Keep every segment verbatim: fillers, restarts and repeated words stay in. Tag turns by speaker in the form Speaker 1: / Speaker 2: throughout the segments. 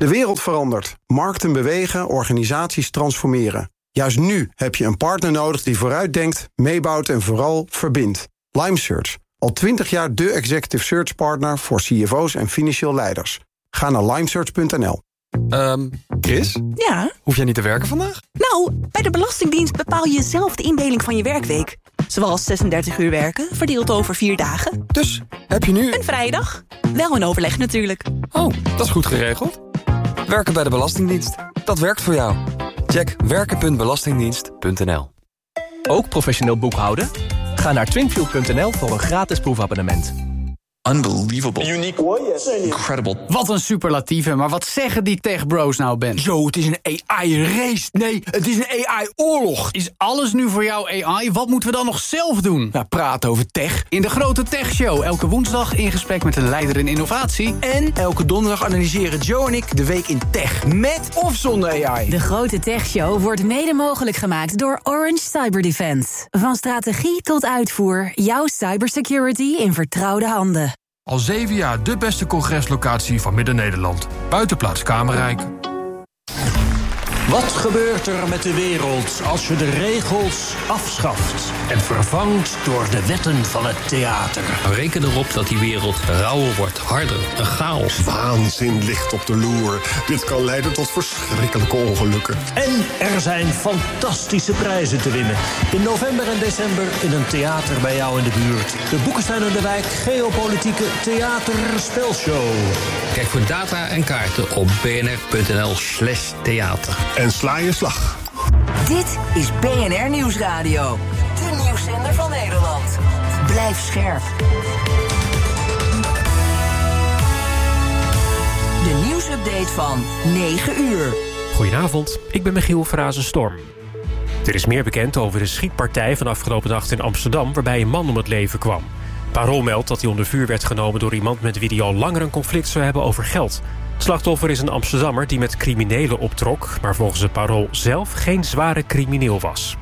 Speaker 1: De wereld verandert. Markten bewegen, organisaties transformeren. Juist nu heb je een partner nodig die vooruitdenkt, meebouwt en vooral verbindt. LimeSearch. Al twintig jaar de executive search partner voor C F O's en financieel leiders. Ga naar limesearch punt n l.
Speaker 2: Um, Chris?
Speaker 3: Ja?
Speaker 2: Hoef jij niet te werken vandaag?
Speaker 3: Nou, bij de Belastingdienst bepaal je zelf de indeling van je werkweek. Zoals zesendertig uur werken, verdeeld over vier dagen.
Speaker 2: Dus, heb je nu...
Speaker 3: Een vrijdag? Wel in overleg natuurlijk.
Speaker 2: Oh, dat is goed geregeld. Werken bij de Belastingdienst. Dat werkt voor jou. Check werken punt belastingdienst punt n l.
Speaker 4: Ook professioneel boekhouden? Ga naar twinfield punt n l voor een gratis proefabonnement.
Speaker 5: Unbelievable. Unique. Incredible.
Speaker 6: Wat een superlatieve, maar wat zeggen die tech-bros nou, Ben?
Speaker 7: Zo, het is een A I-race. Nee, het is een A I-oorlog.
Speaker 6: Is alles nu voor jou A I? Wat moeten we dan nog zelf doen?
Speaker 7: Ja, praten over tech.
Speaker 6: In de Grote Tech Show, elke woensdag in gesprek met een leider in innovatie.
Speaker 7: En elke donderdag analyseren Joe en ik de week in tech. Met of zonder A I.
Speaker 8: De Grote Tech Show wordt mede mogelijk gemaakt door Orange Cyber Defense. Van strategie tot uitvoer, jouw cybersecurity in vertrouwde handen.
Speaker 9: Al zeven jaar de beste congreslocatie van Midden-Nederland. Buitenplaats Kamerrijk.
Speaker 10: Wat gebeurt er met de wereld als je de regels afschaft en vervangt door de wetten van het theater?
Speaker 11: Reken erop dat die wereld rauwer wordt, harder, een chaos.
Speaker 12: Waanzin ligt op de loer. Dit kan leiden tot verschrikkelijke ongelukken.
Speaker 10: En er zijn fantastische prijzen te winnen. In november en december in een theater bij jou in de buurt. De Boekenstein en de Wijk Geopolitieke Theaterspelshow.
Speaker 11: Kijk voor data en kaarten op bnr.nl slash theater.
Speaker 12: En sla je slag.
Speaker 13: Dit is B N R Nieuwsradio. De nieuwszender van Nederland. Blijf scherp. De nieuwsupdate van negen uur.
Speaker 14: Goedenavond, ik ben Michiel Frazen-Storm. Er is meer bekend over de schietpartij van afgelopen nacht in Amsterdam, waarbij een man om het leven kwam. Parool meldt dat hij onder vuur werd genomen door iemand met wie hij al langer een conflict zou hebben over geld. Het slachtoffer is een Amsterdammer die met criminelen optrok, maar volgens het Parool zelf geen zware crimineel was.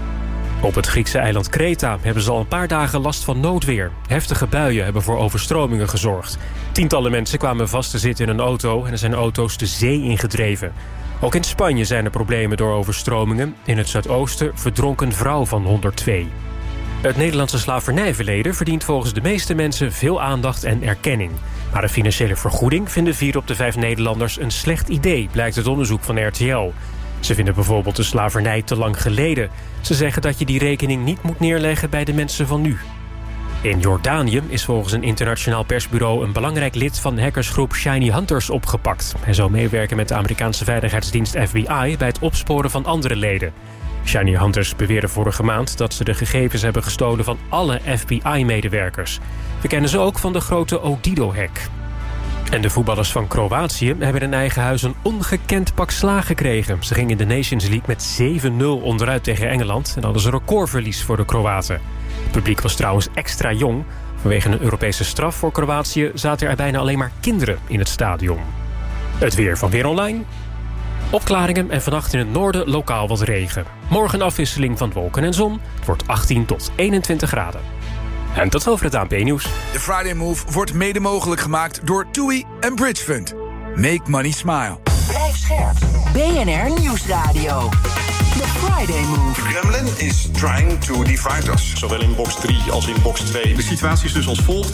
Speaker 14: Op het Griekse eiland Kreta hebben ze al een paar dagen last van noodweer. Heftige buien hebben voor overstromingen gezorgd. Tientallen mensen kwamen vast te zitten in een auto en er zijn auto's de zee ingedreven. Ook in Spanje zijn er problemen door overstromingen. In het zuidoosten verdronk een vrouw van honderdtwee. Het Nederlandse slavernijverleden verdient volgens de meeste mensen veel aandacht en erkenning. Maar een financiële vergoeding vinden vier op de vijf Nederlanders een slecht idee, blijkt uit onderzoek van R T L. Ze vinden bijvoorbeeld de slavernij te lang geleden. Ze zeggen dat je die rekening niet moet neerleggen bij de mensen van nu. In Jordanië is volgens een internationaal persbureau een belangrijk lid van de hackersgroep Shiny Hunters opgepakt. Hij zou meewerken met de Amerikaanse veiligheidsdienst F B I bij het opsporen van andere leden. Shiny Hunters beweerden vorige maand dat ze de gegevens hebben gestolen van alle F B I-medewerkers. We kennen ze ook van de grote Odido-hack. En de voetballers van Kroatië hebben in eigen huis een ongekend pak slaag gekregen. Ze gingen in de Nations League met zeven nul onderuit tegen Engeland en hadden ze een recordverlies voor de Kroaten. Het publiek was trouwens extra jong. Vanwege een Europese straf voor Kroatië zaten er bijna alleen maar kinderen in het stadion. Het weer van Weer Online. Opklaringen en vannacht in het noorden lokaal wat regen. Morgen een afwisseling van wolken en zon. Het wordt achttien tot eenentwintig graden. En tot over het A N P-nieuws.
Speaker 15: De Friday Move wordt mede mogelijk gemaakt door TUI en Bridge Fund. Make money smile.
Speaker 13: Blijf scherp. B N R Nieuwsradio. The Friday Move.
Speaker 16: The Kremlin is trying to divide us.
Speaker 17: Zowel in box drie als in box twee.
Speaker 16: De situatie is dus als volgt.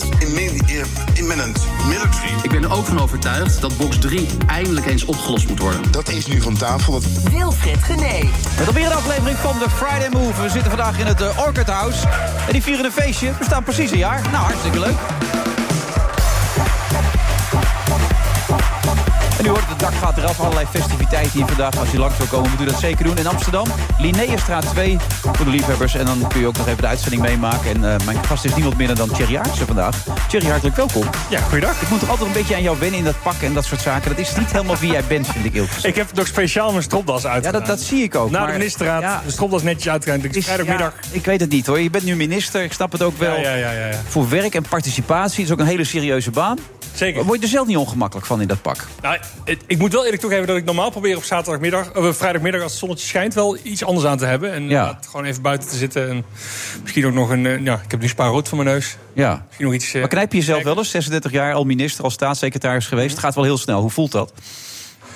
Speaker 16: Imminent military.
Speaker 18: Ik ben er ook van overtuigd dat box drie eindelijk eens opgelost moet worden.
Speaker 16: Dat is nu van tafel.
Speaker 13: Wilfried Genee.
Speaker 19: Met alweer een aflevering van de Friday Move. We zitten vandaag in het uh, Orchid House. En die vieren een feestje. We staan precies een jaar. Nou, hartstikke leuk. En nu hoort het, dak gaat eraf. Allerlei festiviteiten hier vandaag. Als je langs wil komen, moet u dat zeker doen. In Amsterdam, Linnaeusstraat twee, voor de liefhebbers. En dan kun je ook nog even de uitzending meemaken. En uh, mijn gast is niemand minder dan Thierry Aartsen vandaag. Thierry, hartelijk welkom.
Speaker 20: Ja, goeiedag.
Speaker 19: Ik moet toch altijd een beetje aan jou wennen in dat pak en dat soort zaken. Dat is niet helemaal wie jij bent, vind ik heel gezegd.
Speaker 20: Ik heb nog speciaal mijn stropdas uitgedaan.
Speaker 19: Ja, dat, dat zie ik ook.
Speaker 20: Na
Speaker 19: maar,
Speaker 20: de ministerraad, ja, de stropdas netjes uitgedaan. Ik vrijdagmiddag.
Speaker 19: Ja, ik weet het niet hoor. Je bent nu minister, ik snap het ook wel.
Speaker 20: Ja, ja, ja, ja, ja.
Speaker 19: Voor werk en participatie. is ook een hele serieuze baan.
Speaker 20: Zeker.
Speaker 19: Word je er zelf niet ongemakkelijk van in dat pak?
Speaker 20: Nou, het, ik moet wel eerlijk toegeven dat ik normaal probeer op zaterdagmiddag, of vrijdagmiddag als het zonnetje schijnt, wel iets anders aan te hebben. En ja. gewoon even buiten te zitten. En misschien ook nog een. Ja, ik heb nu spaarrood voor mijn neus.
Speaker 19: Ja.
Speaker 20: Misschien nog iets.
Speaker 19: Maar knijp je jezelf wel eens? zesendertig jaar al minister, al staatssecretaris geweest. Het gaat wel heel snel. Hoe voelt dat?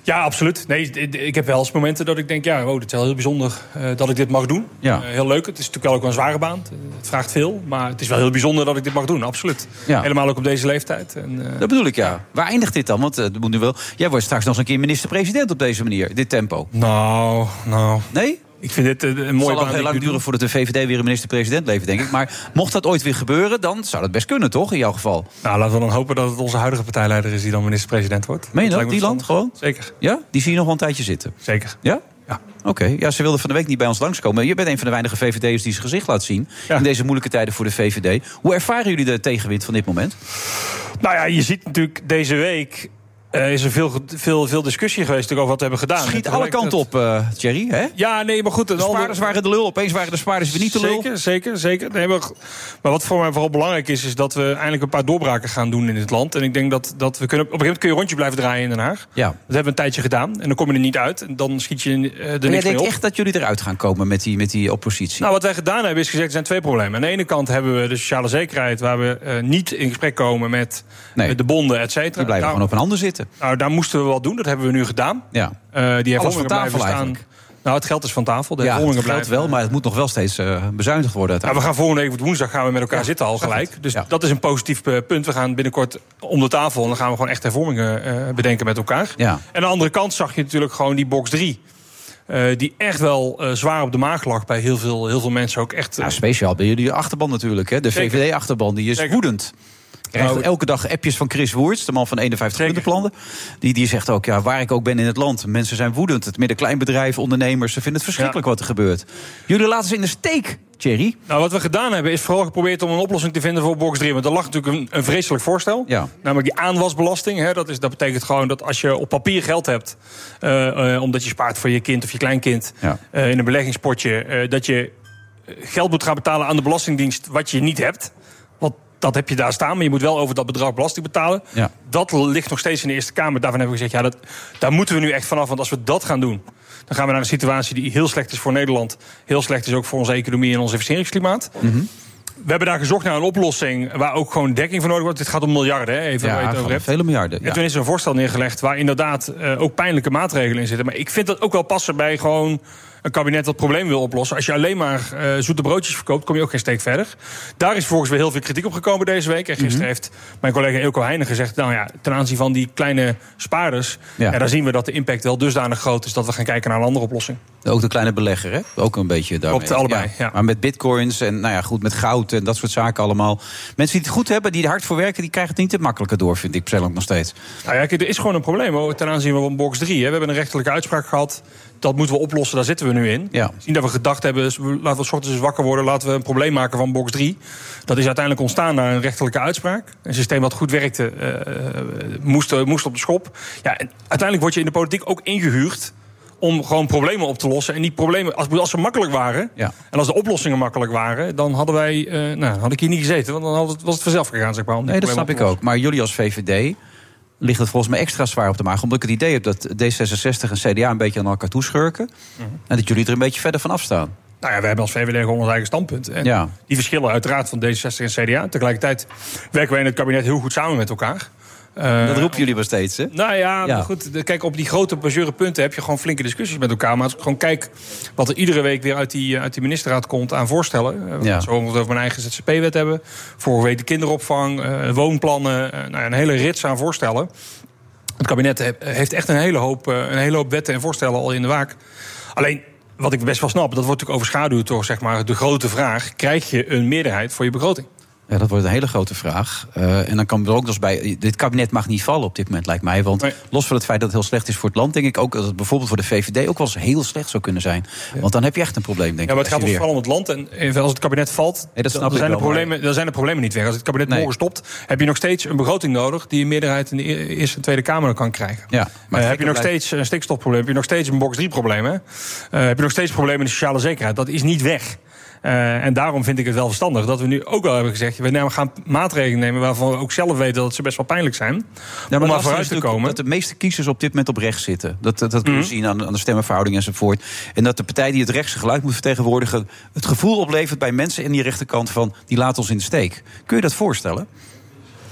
Speaker 20: Ja, absoluut. Nee, ik heb wel eens momenten dat ik denk... ja, oh, het is wel heel bijzonder uh, dat ik dit mag doen.
Speaker 19: Ja.
Speaker 20: Uh, heel leuk. Het is natuurlijk wel ook een zware baan. Het vraagt veel. Maar het is wel heel bijzonder dat ik dit mag doen. Absoluut. Ja. Helemaal ook op deze leeftijd. En, uh,
Speaker 19: dat bedoel ik, ja. Waar eindigt dit dan? Want uh, moet nu wel... jij wordt straks nog eens een keer minister-president op deze manier. Dit tempo.
Speaker 20: Nou, nou...
Speaker 19: Nee?
Speaker 20: Ik vind dit een mooie baan. Het
Speaker 19: zal al heel lang duren voordat de V V D weer een minister-president levert, denk ik. Maar mocht dat ooit weer gebeuren, dan zou dat best kunnen, toch? In jouw geval.
Speaker 20: Nou, laten we dan hopen dat het onze huidige partijleider is die dan minister-president wordt.
Speaker 19: Meen je dat? Die land gewoon?
Speaker 20: Zeker.
Speaker 19: Ja? Die zie je nog wel een tijdje zitten?
Speaker 20: Zeker.
Speaker 19: Ja?
Speaker 20: Ja.
Speaker 19: Oké. Okay. Ja, ze wilde van de week niet bij ons langskomen. Je bent een van de weinige V V D'ers die zijn gezicht laat zien. Ja. In deze moeilijke tijden voor de V V D. Hoe ervaren jullie de tegenwind van dit moment?
Speaker 20: Nou ja, je ziet natuurlijk deze week... Uh, is er veel, veel, veel discussie geweest over wat we hebben gedaan.
Speaker 19: Schiet alle kanten op, uh, Thierry, hè?
Speaker 20: Ja, nee, maar goed...
Speaker 19: De spaarders andere... waren de lul, opeens waren de spaarders weer niet de lul.
Speaker 20: Zeker, zeker, zeker. Nee, maar, maar wat voor mij vooral belangrijk is... is dat we eindelijk een paar doorbraken gaan doen in dit land. En ik denk dat, dat we kunnen... Op een gegeven moment kun je een rondje blijven draaien in Den Haag.
Speaker 19: Ja.
Speaker 20: Dat hebben we een tijdje gedaan. En dan kom je er niet uit. En dan schiet je uh, er niks mee op.
Speaker 19: Maar jij denkt echt dat jullie eruit gaan komen met die, met die oppositie?
Speaker 20: Nou, wat wij gedaan hebben is gezegd... er zijn twee problemen. Aan de ene kant hebben we de sociale zekerheid... waar we uh, niet in gesprek komen met nee. de bonden, et cetera.
Speaker 19: Die blijven
Speaker 20: nou,
Speaker 19: gewoon op een ander zitten.
Speaker 20: Nou, daar moesten we wat doen. Dat hebben we nu gedaan.
Speaker 19: Ja.
Speaker 20: Uh, die
Speaker 19: Alles van tafel
Speaker 20: staan.
Speaker 19: eigenlijk.
Speaker 20: Nou, het geld is van tafel. De
Speaker 19: ja, het geld
Speaker 20: blijven.
Speaker 19: wel, maar het moet nog wel steeds uh, bezuinigd worden.
Speaker 20: Nou, we gaan volgende week woensdag gaan we met elkaar ja, zitten al gelijk. Dus ja. dat is een positief punt. We gaan binnenkort om de tafel en dan gaan we gewoon echt hervormingen uh, bedenken met elkaar.
Speaker 19: Ja.
Speaker 20: En aan de andere kant zag je natuurlijk gewoon die box drie. Uh, die echt wel uh, zwaar op de maag lag bij heel veel, heel veel mensen ook echt. Uh...
Speaker 19: Ja, speciaal bij jullie achterban natuurlijk. Hè? De Zeker. V V D-achterban die is Zeker. woedend. Ik krijg nou, elke dag appjes van Chris Woerts, de man van eenenvijftig puntenplannen. Die, die zegt ook, ja, waar ik ook ben in het land... mensen zijn woedend, het midden-kleinbedrijf, ondernemers... ze vinden het verschrikkelijk ja. wat er gebeurt. Jullie laten ze in de steek, Thierry.
Speaker 20: Nou, wat we gedaan hebben is vooral geprobeerd om een oplossing te vinden voor box drie. Want er lag natuurlijk een, een vreselijk voorstel.
Speaker 19: Ja.
Speaker 20: Namelijk die aanwasbelasting. Hè, dat, is, dat betekent gewoon dat als je op papier geld hebt... Uh, uh, omdat je spaart voor je kind of je kleinkind... Ja. Uh, in een beleggingspotje... Uh, dat je geld moet gaan betalen aan de Belastingdienst wat je niet hebt... Want dat heb je daar staan, maar je moet wel over dat bedrag belasting betalen.
Speaker 19: Ja.
Speaker 20: Dat ligt nog steeds in de Eerste Kamer. Daarvan hebben we gezegd, ja, dat, daar moeten we nu echt vanaf. Want als we dat gaan doen, dan gaan we naar een situatie die heel slecht is voor Nederland. Heel slecht is ook voor onze economie en ons investeringsklimaat.
Speaker 19: Mm-hmm.
Speaker 20: We hebben daar gezocht naar een oplossing waar ook gewoon dekking voor nodig wordt. Dit gaat om miljarden, hè, even
Speaker 19: ja,
Speaker 20: waar je het over hebt.
Speaker 19: Vele miljarden.
Speaker 20: Ja.
Speaker 19: Ja.
Speaker 20: En toen is er een voorstel neergelegd waar inderdaad uh, ook pijnlijke maatregelen in zitten. Maar ik vind dat ook wel passen bij gewoon een kabinet dat het probleem wil oplossen. Als je alleen maar uh, zoete broodjes verkoopt, kom je ook geen steek verder. Daar is volgens weer heel veel kritiek op gekomen deze week. En gisteren mm-hmm. heeft mijn collega Eelco Heijnen gezegd... nou ja, ten aanzien van die kleine spaarders... Ja. Ja, daar zien we dat de impact wel dusdanig groot is... dat we gaan kijken naar een andere oplossing.
Speaker 19: Ook de kleine belegger, hè? Ook een beetje daarmee.
Speaker 20: Klopt, allebei, ja.
Speaker 19: Ja. Maar met bitcoins en nou ja, goed, met goud en dat soort zaken allemaal. Mensen die het goed hebben, die er hard voor werken... die krijgen het niet te makkelijker door, vind ik persoonlijk nog steeds.
Speaker 20: Nou ja, kijk, er is gewoon een probleem hoor, ten aanzien van box drie. Hè. We hebben een rechterlijke uitspraak gehad... Dat moeten we oplossen, daar zitten we nu in. Ja. Zien dat we gedacht hebben, laten we 's ochtends eens wakker worden... laten we een probleem maken van box drie. Dat is uiteindelijk ontstaan naar een rechterlijke uitspraak. Een systeem wat goed werkte, uh, moest, uh, moest op de schop. Ja, en uiteindelijk word je in de politiek ook ingehuurd... om gewoon problemen op te lossen. En die problemen, als, als ze makkelijk waren...
Speaker 19: Ja.
Speaker 20: en als de oplossingen makkelijk waren... dan hadden wij, uh, nou, had ik hier niet gezeten. Want dan had het, was het vanzelf gegaan, zeg maar. Om
Speaker 19: nee, dat snap ik ook. Maar jullie als V V D... ligt het volgens mij extra zwaar op de maag. Omdat ik het idee heb dat D zesenzestig en C D A een beetje aan elkaar toeschurken. Mm-hmm. En dat jullie er een beetje verder van afstaan.
Speaker 20: Nou ja, we hebben als V V D gewoon ons eigen standpunt. En
Speaker 19: ja.
Speaker 20: die verschillen uiteraard van D zesenzestig en C D A. Tegelijkertijd werken wij in het kabinet heel goed samen met elkaar.
Speaker 19: Uh, dat roepen jullie wel steeds, hè?
Speaker 20: Nou ja, ja. goed. Kijk, op die grote majeure punten heb je gewoon flinke discussies met elkaar. Maar als ik gewoon kijk wat er iedere week weer uit die, uit die ministerraad komt aan voorstellen. We ja. Zo over mijn eigen Z Z P-wet hebben. Vorige week de kinderopvang, uh, woonplannen. Uh, nou, een hele rits aan voorstellen. Het kabinet heeft echt een hele hoop, een hele hoop wetten en voorstellen al in de waak. Alleen, wat ik best wel snap, dat wordt natuurlijk overschaduwd door zeg maar, de grote vraag... krijg je een meerderheid voor je begroting?
Speaker 19: Ja, dat wordt een hele grote vraag. Uh, en dan kan er ook nog eens bij... Dit kabinet mag niet vallen op dit moment, lijkt mij. Want nee. los van het feit dat het heel slecht is voor het land... denk ik ook dat het bijvoorbeeld voor de V V D ook wel eens heel slecht zou kunnen zijn. Ja. Want dan heb je echt een probleem, denk ik.
Speaker 20: Ja, maar het gaat vooral om het land. En als het kabinet valt, nee, dat snap dan, ik zijn wel, de problemen, maar... dan zijn de problemen niet weg. Als het kabinet nee. morgen stopt, heb je nog steeds een begroting nodig... die een meerderheid in de Eerste en Tweede Kamer kan krijgen.
Speaker 19: Ja, maar
Speaker 20: uh, heb je nog blijft... steeds een stikstofprobleem, heb je nog steeds een box drie probleem. Hè? Uh, heb je nog steeds problemen in de sociale zekerheid. Dat is niet weg. Uh, en daarom vind ik het wel verstandig dat we nu ook wel hebben gezegd... we gaan maatregelen nemen waarvan we ook zelf weten... dat ze best wel pijnlijk zijn, ja, maar om maar vooruit te komen.
Speaker 19: Dat de meeste kiezers op dit moment op rechts zitten. Dat, dat, dat kun je mm. zien aan, aan de stemmenverhouding enzovoort. En dat de partij die het rechtse geluid moet vertegenwoordigen... het gevoel oplevert bij mensen in die rechterkant van... die laten ons in de steek. Kun je dat voorstellen?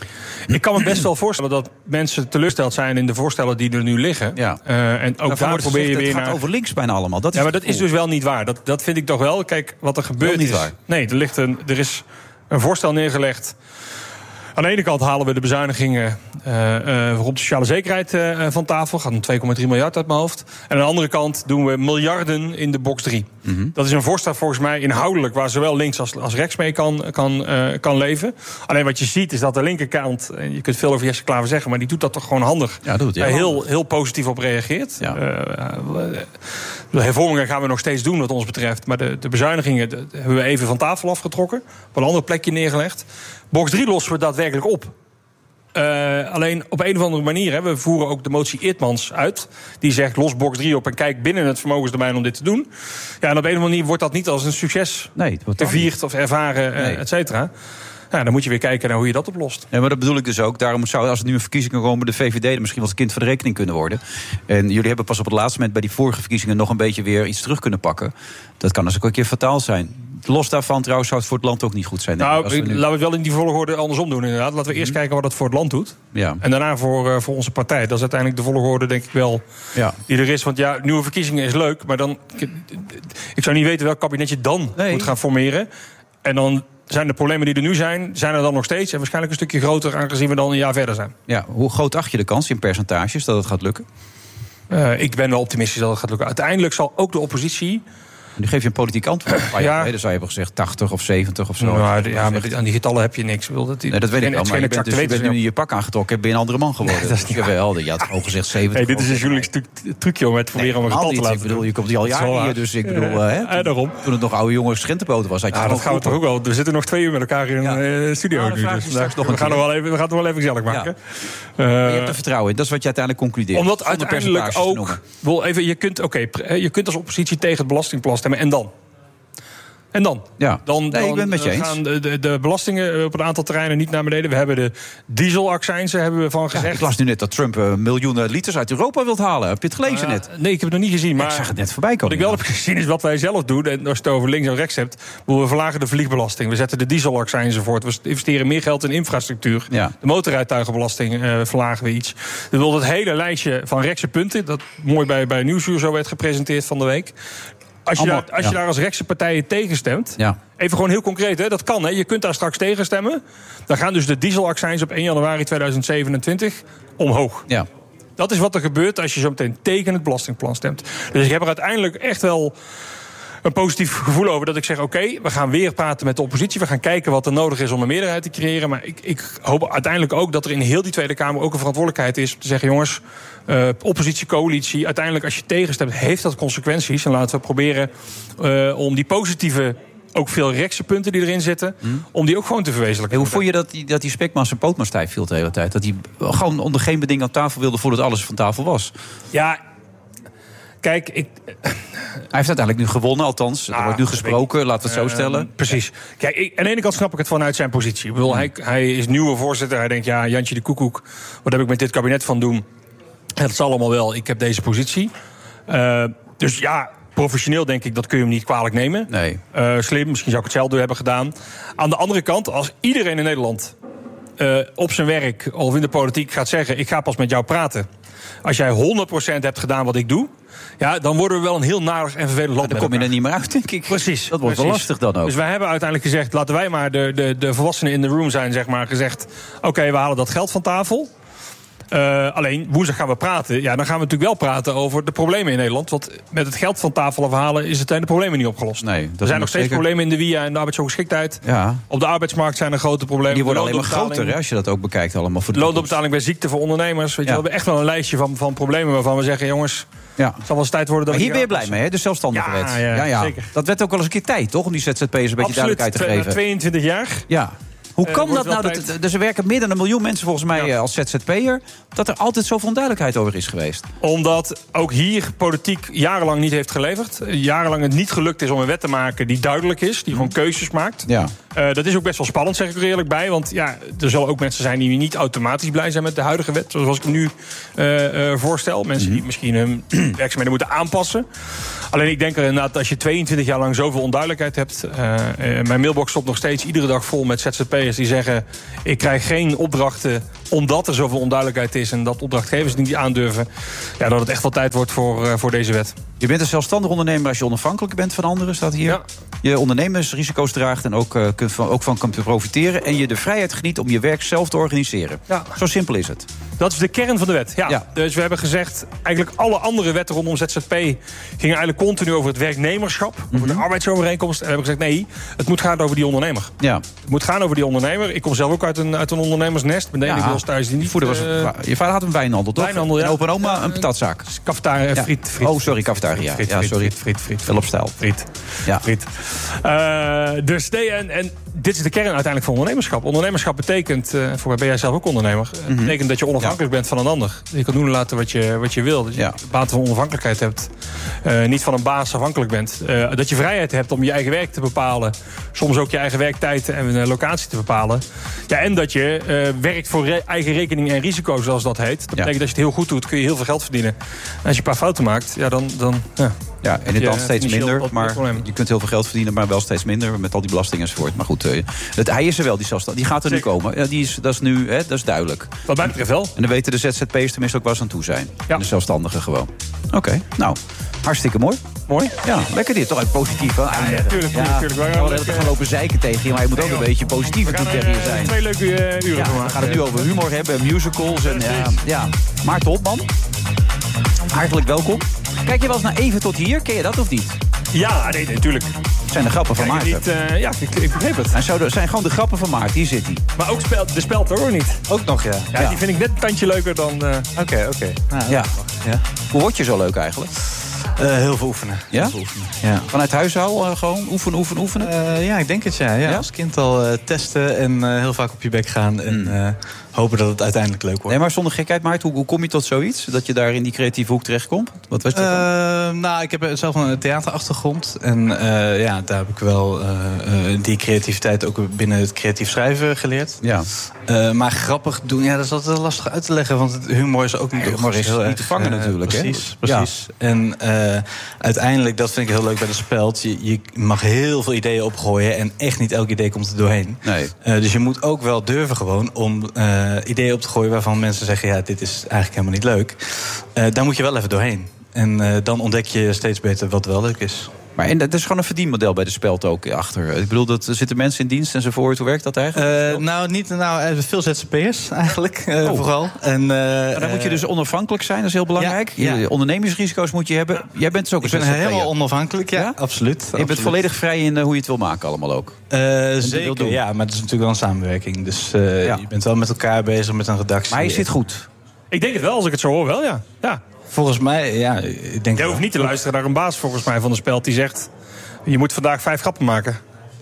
Speaker 20: Ik kan me best wel voorstellen dat mensen teleurgesteld zijn in de voorstellen die er nu liggen.
Speaker 19: Ja.
Speaker 20: Uh, en ook
Speaker 19: nou,
Speaker 20: daar probeer je weer
Speaker 19: het gaat
Speaker 20: naar...
Speaker 19: over links bijna allemaal. Dat is
Speaker 20: ja, maar dat is dus wel niet waar. Dat, dat vind ik toch wel. Kijk, wat er gebeurt
Speaker 19: niet
Speaker 20: is...
Speaker 19: waar.
Speaker 20: Nee, er, ligt een, er is een voorstel neergelegd. Aan de ene kant halen we de bezuinigingen uh, uh, op de sociale zekerheid uh, van tafel. Gaat om twee komma drie miljard uit mijn hoofd. En aan de andere kant doen we miljarden in de box drie. Mm-hmm. Dat is een voorstel volgens mij inhoudelijk waar zowel links als, als rechts mee kan, kan, uh, kan leven. Alleen wat je ziet is dat de linkerkant, en je kunt veel over Jesse Klaver zeggen, maar die doet dat toch gewoon handig.
Speaker 19: Ja, doet hij
Speaker 20: uh, heel, heel positief op reageert. Ja. Uh, de hervormingen gaan we nog steeds doen wat ons betreft. Maar de, de bezuinigingen de, de hebben we even van tafel afgetrokken. Op een ander plekje neergelegd. Box drie lossen we daadwerkelijk op. Uh, alleen op een of andere manier, hè, we voeren ook de motie Eertmans uit. Die zegt, los box drie op en kijk binnen het vermogensdomein om dit te doen. Ja, en op een of andere manier wordt dat niet als een succes
Speaker 19: nee,
Speaker 20: gevierd of ervaren, nee. uh, et cetera. Ja, dan moet je weer kijken naar hoe je dat oplost.
Speaker 19: Ja, maar dat bedoel ik dus ook. Daarom zou, als er nu een verkiezingen komen, de V V D er misschien wel eens kind van de rekening kunnen worden. En jullie hebben pas op het laatste moment bij die vorige verkiezingen nog een beetje weer iets terug kunnen pakken. Dat kan dus ook een keer fataal zijn. Los daarvan trouwens zou het voor het land ook niet goed zijn.
Speaker 20: Nou,
Speaker 19: als we nu...
Speaker 20: laten we het wel in die volgorde andersom doen inderdaad. Laten we eerst kijken wat het voor het land doet.
Speaker 19: Ja.
Speaker 20: En daarna voor, uh, voor onze partij. Dat is uiteindelijk de volgorde, denk ik wel,
Speaker 19: ja.
Speaker 20: die er is. Want ja, nieuwe verkiezingen is leuk. Maar dan, ik, ik zou niet weten welk kabinet je dan nee. moet gaan formeren. En dan zijn de problemen die er nu zijn, zijn er dan nog steeds. En waarschijnlijk een stukje groter, aangezien we dan een jaar verder zijn.
Speaker 19: Ja, hoe groot acht je de kans in percentages dat het gaat lukken?
Speaker 20: Uh, ik ben wel optimistisch dat het gaat lukken. Uiteindelijk zal ook de oppositie...
Speaker 19: Nu geef je een politiek antwoord. Ja. Ja, dan zou je hebben gezegd tachtig of zeventig of zo.
Speaker 20: Nou, ja, maar aan die getallen heb je niks. Dat,
Speaker 19: nee, dat weet ik wel, maar je bent, dus, je bent nu je pak aangetrokken en ben je een andere man geworden. Ja, dat is niet wel. Je had al gezegd zeventig.
Speaker 20: Hey, dit is een journalistiek trucje om het te proberen om een getal te laten.
Speaker 19: Ik bedoel, je komt die al jaren hier, dus ik bedoel... Ja, hè, toen,
Speaker 20: daarom.
Speaker 19: toen het nog oude jongens Gentenboten was, had je
Speaker 20: ja, dat gaan we toch ook wel. We zitten nog twee uur met elkaar in een ja. studio
Speaker 19: ja,
Speaker 20: nu. Dus we gaan het wel even gezellig maken.
Speaker 19: Je hebt er vertrouwen in. Dat is wat je uiteindelijk concludeert.
Speaker 20: Omdat uiteindelijk ook... Je kunt als oppositie tegen het belastingplan stemmen en dan... En dan?
Speaker 19: Ja.
Speaker 20: Dan,
Speaker 19: nee,
Speaker 20: dan
Speaker 19: ik ben het met je eens.
Speaker 20: gaan de, de, de belastingen op een aantal terreinen niet naar beneden. We hebben de dieselaccijnzen hebben we van gezegd.
Speaker 19: Ja, ik las nu net dat Trump uh, miljoenen liters uit Europa wilt halen. Heb je het gelezen
Speaker 20: uh,
Speaker 19: net?
Speaker 20: Nee, ik heb het nog niet gezien. Maar
Speaker 19: ik zag het net voorbij komen.
Speaker 20: Wat ik wel heb gezien is wat wij zelf doen. En als je het over links en rechts hebt. We verlagen de vliegbelasting. We zetten de dieselaccijnzen voort. We investeren meer geld in infrastructuur.
Speaker 19: Ja. De
Speaker 20: motorrijtuigenbelasting uh, verlagen we iets. We willen het hele lijstje van rechtse punten. Dat mooi bij, bij Nieuwsuur zo werd gepresenteerd van de week. Als je, Allemaal, daar, als je ja. daar als rechtse partijen tegenstemt...
Speaker 19: Ja.
Speaker 20: Even gewoon heel concreet, hè, dat kan. Hè, je kunt daar straks tegenstemmen. Dan gaan dus de dieselaccijns op één januari tweeduizend zevenentwintig omhoog.
Speaker 19: Ja.
Speaker 20: Dat is wat er gebeurt als je zo meteen tegen het belastingplan stemt. Dus ik heb er uiteindelijk echt wel een positief gevoel over dat ik zeg... oké, okay, we gaan weer praten met de oppositie. We gaan kijken wat er nodig is om een meerderheid te creëren. Maar ik, ik hoop uiteindelijk ook dat er in heel die Tweede Kamer... ook een verantwoordelijkheid is om te zeggen... jongens, uh, oppositie, coalitie... uiteindelijk als je tegenstemt, heeft dat consequenties. En laten we proberen uh, om die positieve... ook veel rechtse punten die erin zitten... Hmm. om die ook gewoon te verwezenlijken.
Speaker 19: Hey, hoe vond je dat die, dat die Spekman zijn poot maar stijf viel de hele tijd? Dat hij gewoon onder geen beding aan tafel wilde... voordat alles van tafel was?
Speaker 20: Ja, kijk, ik...
Speaker 19: Hij heeft uiteindelijk nu gewonnen, althans. Er ah, wordt nu gesproken, laten we het zo stellen. Uh,
Speaker 20: precies. Kijk, ik, aan de ene kant snap ik het vanuit zijn positie. Ik bedoel, hij, hij is nieuwe voorzitter. Hij denkt, ja, Jantje de Koekoek... wat heb ik met dit kabinet van doen? Het zal allemaal wel, ik heb deze positie. Uh, dus ja... Professioneel denk ik, dat kun je hem niet kwalijk nemen.
Speaker 19: Nee.
Speaker 20: Uh, slim, misschien zou ik hetzelfde hebben gedaan. Aan de andere kant, als iedereen in Nederland... Uh, op zijn werk of in de politiek gaat zeggen... ik ga pas met jou praten. Als jij honderd procent hebt gedaan wat ik doe... ja, dan worden we wel een heel narig en vervelend land.
Speaker 19: Dan kom je er niet meer uit, denk ik.
Speaker 20: Precies.
Speaker 19: Dat wordt
Speaker 20: precies.
Speaker 19: wel lastig dan ook.
Speaker 20: Dus wij hebben uiteindelijk gezegd... laten wij maar de, de, de volwassenen in de room zijn, zeg maar. Gezegd, oké, okay, we halen dat geld van tafel... Uh, alleen, woensdag gaan we praten. Ja, dan gaan we natuurlijk wel praten over de problemen in Nederland. Want met het geld van tafel afhalen is het de problemen niet opgelost.
Speaker 19: Nee,
Speaker 20: er zijn nog steeds zeker... problemen in de W I A en de arbeidsongeschiktheid.
Speaker 19: Ja.
Speaker 20: Op de arbeidsmarkt zijn er grote problemen.
Speaker 19: Die worden alleen maar groter, hè, als je dat ook bekijkt allemaal. Voor de
Speaker 20: loonopbetaling bij ziekte voor ondernemers. Weet je, ja. We hebben echt wel een lijstje van, van problemen waarvan we zeggen... jongens,
Speaker 19: ja.
Speaker 20: het zal wel eens tijd worden dat
Speaker 19: maar
Speaker 20: we
Speaker 19: hier ben je blij mee, hè? De zelfstandige
Speaker 20: ja,
Speaker 19: wet.
Speaker 20: Ja,
Speaker 19: ja, ja.
Speaker 20: Zeker.
Speaker 19: Dat werd ook wel eens een keer tijd, toch? Om die Z Z P'ers een beetje
Speaker 20: Absoluut,
Speaker 19: duidelijkheid te geven.
Speaker 20: tweeëntwintig jaar.
Speaker 19: Ja. Hoe kan
Speaker 20: uh,
Speaker 19: dat nou? Dat, dus er werken meer dan een miljoen mensen volgens mij ja. als Z Z P'er... dat er altijd zoveel onduidelijkheid over is geweest.
Speaker 20: Omdat ook hier politiek jarenlang niet heeft geleverd. Jarenlang het niet gelukt is om een wet te maken die duidelijk is. Die gewoon keuzes maakt.
Speaker 19: Ja.
Speaker 20: Uh, dat is ook best wel spannend, zeg ik er eerlijk bij. Want ja, er zullen ook mensen zijn die niet automatisch blij zijn met de huidige wet. Zoals ik hem nu uh, uh, voorstel. Mensen mm-hmm. die misschien hun werkzaamheden moeten aanpassen. Alleen ik denk er inderdaad, als je tweeëntwintig jaar lang zoveel onduidelijkheid hebt... Uh, uh, mijn mailbox stopt nog steeds iedere dag vol met Z Z P'ers die zeggen... ik krijg geen opdrachten omdat er zoveel onduidelijkheid is en dat opdrachtgevers niet aandurven, ja, dat het echt wel tijd wordt voor, uh, voor deze wet.
Speaker 19: Je bent een zelfstandig ondernemer als je onafhankelijk bent van anderen, staat hier. Ja. Je ondernemersrisico's draagt en ook, uh, kunt van, ook van kunt profiteren. En je de vrijheid geniet om je werk zelf te organiseren. Ja. Zo simpel is het.
Speaker 20: Dat is de kern van de wet. Ja. Ja. Dus we hebben gezegd, eigenlijk alle andere wetten rondom Z Z P gingen eigenlijk continu over het werknemerschap, over mm-hmm. de arbeidsovereenkomst. En we hebben gezegd, nee, het moet gaan over die ondernemer. Ja. Het moet gaan over die ondernemer. Ik kom zelf ook uit een, uit een ondernemersnest. Ben de enige ja. thuis die niet...
Speaker 19: Voeder was, uh, je vader had een wijnhandel, toch?
Speaker 20: Wijnhandel, ja.
Speaker 19: En opa en oma een patatzaak.
Speaker 20: Cafetaria,
Speaker 19: ja.
Speaker 20: friet, friet.
Speaker 19: Oh, sorry, cafetaria.
Speaker 20: Friet,
Speaker 19: ja,
Speaker 20: friet,
Speaker 19: sorry.
Speaker 20: Friet, friet, friet.
Speaker 19: Wel op stijl.
Speaker 20: Friet.
Speaker 19: Ja.
Speaker 20: Friet. Uh, dus nee, en, en dit is de kern uiteindelijk van ondernemerschap. Ondernemerschap betekent, uh, voor mij ben jij zelf ook ondernemer, mm-hmm. betekent dat je onafhankelijk ja. bent van een ander. Je kan doen en laten wat je, wat je wil. Dat je ja. baat van onafhankelijkheid hebt. Uh, niet van een baas afhankelijk bent. Uh, dat je vrijheid hebt om je eigen werk te bepalen. Soms ook je eigen werktijd en uh, locatie te bepalen. Ja, en dat je uh, werkt voor re- eigen rekening en risico, zoals dat heet. Dat betekent ja. dat je het heel goed doet, kun je heel veel geld verdienen. En als je een paar fouten maakt, ja, dan... dan ja.
Speaker 19: Ja, en dit dan steeds minder, maar je kunt heel veel geld verdienen, maar wel steeds minder met al die belastingen enzovoort. Maar goed, uh, het, hij is er wel, die zelfstandig. Die gaat er Zeker. nu komen. Ja, die is, dat is nu, hè, dat is duidelijk.
Speaker 20: Wat mij betreft wel.
Speaker 19: En dan weten de Z Z P'ers tenminste ook waar ze aan toe zijn. Ja. En de zelfstandigen gewoon. Oké, okay, nou, hartstikke mooi.
Speaker 20: Mooi.
Speaker 19: Ja, lekker dit. Toch uit positief. Hè?
Speaker 20: Ja, ja, tuurlijk. Ja, tuurlijk.
Speaker 19: We gaan wel even gaan lopen zeiken tegen je, maar je moet ook een beetje positief tegen je zijn.
Speaker 20: Twee leuke uh, uren
Speaker 19: ja,
Speaker 20: van
Speaker 19: we gaan het nu over humor hebben, musicals en ja, ja. Maar top, man. Hartelijk welkom. Kijk je wel eens naar Even tot hier? Ken je dat of niet?
Speaker 20: Ja, nee, natuurlijk.
Speaker 19: Het zijn de grappen van Maarten.
Speaker 20: Niet, uh, ja, ik, ik begreep het.
Speaker 19: En zo, het zijn gewoon de grappen van Maarten, hier zit hij.
Speaker 20: Maar ook spel, de speld hoor, niet?
Speaker 21: Ook nog, ja.
Speaker 20: Ja, ja. Die vind ik net een tandje leuker dan... Oké,
Speaker 21: uh... oké. Okay, okay. nou,
Speaker 19: ja. ja. Hoe word je zo leuk eigenlijk?
Speaker 21: Uh, heel veel oefenen.
Speaker 19: Ja?
Speaker 21: Heel veel oefenen. Ja.
Speaker 19: Vanuit huis al uh, gewoon oefenen, oefenen, oefenen?
Speaker 21: Uh, ja, ik denk het ja. ja. ja? Als kind al uh, testen en uh, heel vaak op je bek gaan. En uh, hopen dat het uiteindelijk leuk wordt.
Speaker 19: Nee, maar zonder gekheid, Maarten, hoe, hoe kom je tot zoiets? Dat je daar in die creatieve hoek terechtkomt? Wat was dat dan?
Speaker 21: Uh, nou, ik heb zelf een theaterachtergrond. En uh, ja, daar heb ik wel uh, uh, die creativiteit ook binnen het creatief schrijven geleerd.
Speaker 19: Ja.
Speaker 21: Uh, maar grappig doen, ja, dat is altijd lastig uit te leggen. Want het humor is ook niet,
Speaker 19: humor is heel niet te vangen uh, natuurlijk.
Speaker 21: Precies, hè? precies. Ja. En uh, uiteindelijk, dat vind ik heel leuk bij de speld. Je, je mag heel veel ideeën opgooien. En echt niet elk idee komt er doorheen.
Speaker 19: Nee.
Speaker 21: Uh, dus je moet ook wel durven gewoon om uh, ideeën op te gooien waarvan mensen zeggen, ja, dit is eigenlijk helemaal niet leuk. Uh, daar moet je wel even doorheen. En uh, dan ontdek je steeds beter wat wel leuk is.
Speaker 19: Maar en dat is gewoon een verdienmodel bij de speld ook achter. Ik bedoel, dat, er zitten mensen in dienst enzovoort. Hoe werkt dat eigenlijk?
Speaker 21: Uh, nou, niet nou, veel Z Z P'ers eigenlijk, uh, oh. vooral. En, uh,
Speaker 19: maar dan moet je dus onafhankelijk zijn, dat is heel belangrijk. Ja, ja. Ondernemingsrisico's moet je hebben. Jij bent dus ook een
Speaker 21: Ik ben helemaal onafhankelijk, ja, ja? absoluut.
Speaker 19: Je bent volledig vrij in uh, hoe je het wil maken allemaal ook.
Speaker 21: Uh, zeker, ja, maar het is natuurlijk wel een samenwerking. Dus uh, ja. je bent wel met elkaar bezig met een redactie.
Speaker 19: Maar je zit goed.
Speaker 20: Ik denk het wel, als ik het zo hoor wel, ja. ja.
Speaker 21: Volgens mij, ja, ik denk...
Speaker 20: Jij hoeft niet te luisteren naar een baas, volgens mij, van de speld die zegt, je moet vandaag vijf grappen maken.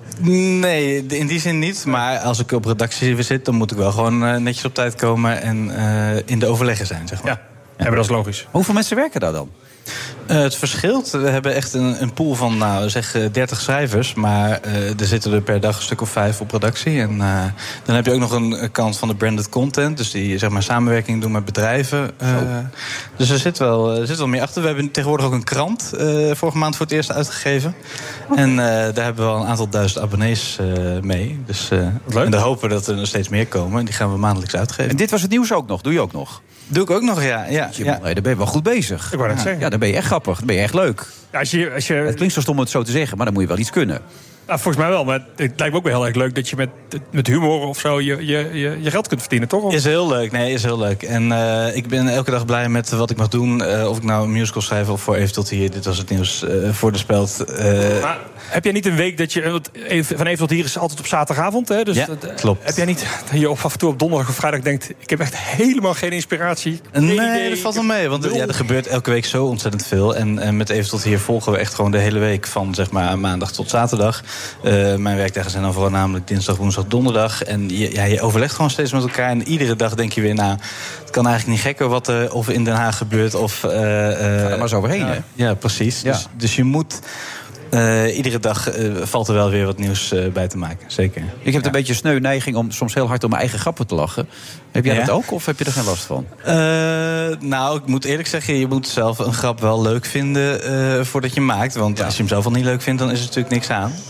Speaker 21: Nee, in die zin niet. Maar als ik op redactie zit, dan moet ik wel gewoon uh, netjes op tijd komen en uh, in de overleggen zijn, zeg maar.
Speaker 20: Ja, ja, maar dat is logisch.
Speaker 19: Hoeveel mensen werken daar dan?
Speaker 21: Uh, het verschilt. We hebben echt een, een pool van, nou, zeg dertig schrijvers. Maar uh, er zitten er per dag een stuk of vijf op redactie. En uh, dan heb je ook nog een kant van de branded content. Dus die, zeg maar, samenwerking doen met bedrijven. Uh, dus er zit, wel, er zit wel meer achter. We hebben tegenwoordig ook een krant uh, vorige maand voor het eerst uitgegeven. Okay. En uh, daar hebben we al een aantal duizend abonnees uh, mee. Dus, uh, en daar hopen we dat er nog steeds meer komen. En die gaan we maandelijks uitgeven.
Speaker 19: En dit was het nieuws ook nog? Doe je ook nog?
Speaker 21: Doe ik ook nog, ja. ja,
Speaker 19: je,
Speaker 21: ja.
Speaker 19: Nee, daar ben je wel goed bezig.
Speaker 20: Ik wou dat
Speaker 19: ja.
Speaker 20: zeggen.
Speaker 19: Ja, dan ben je echt grappig. Dan ben je echt leuk.
Speaker 20: Ja, als je, als je...
Speaker 19: Het klinkt zo stom om het zo te zeggen, maar dan moet je wel iets kunnen.
Speaker 20: Nou, volgens mij wel, maar het lijkt me ook wel heel erg leuk dat je met, met humor of zo je, je, je, je geld kunt verdienen, toch?
Speaker 21: Is heel leuk, nee, is heel leuk. En uh, ik ben elke dag blij met wat ik mag doen. Uh, of ik nou een musical schrijf of voor Even tot hier. Dit was het nieuws uh, voor de speld. Uh,
Speaker 20: maar heb jij niet een week dat je... Van Even tot hier is altijd op zaterdagavond, hè? Dus
Speaker 21: ja,
Speaker 20: dat,
Speaker 21: klopt.
Speaker 20: Heb jij niet dat je af en toe op donderdag of vrijdag denkt, ik heb echt helemaal geen inspiratie?
Speaker 21: Nee, nee dat valt wel mee. Want ja, er gebeurt elke week zo ontzettend veel. En, en met Even tot hier volgen we echt gewoon de hele week van, zeg maar, maandag tot zaterdag. Uh, mijn werkdagen zijn dan vooral namelijk dinsdag, woensdag, donderdag. En je, ja, je overlegt gewoon steeds met elkaar. En iedere dag denk je weer, nou, het kan eigenlijk niet gekker wat er of in Den Haag gebeurt. Of, uh, uh,
Speaker 19: Ga er maar eens overheen,
Speaker 21: uh,
Speaker 19: hè?
Speaker 21: Ja, precies. Ja. Dus, dus je moet... Uh, iedere dag uh, valt er wel weer wat nieuws uh, bij te maken, zeker.
Speaker 19: Ik heb
Speaker 21: ja.
Speaker 19: een beetje sneu neiging om soms heel hard om mijn eigen grappen te lachen. Heb jij ja? dat ook, of heb je er geen last van?
Speaker 21: Uh, nou, ik moet eerlijk zeggen, je moet zelf een grap wel leuk vinden uh, voordat je maakt. Want ja. als je hem zelf al niet leuk vindt, dan is er natuurlijk niks aan.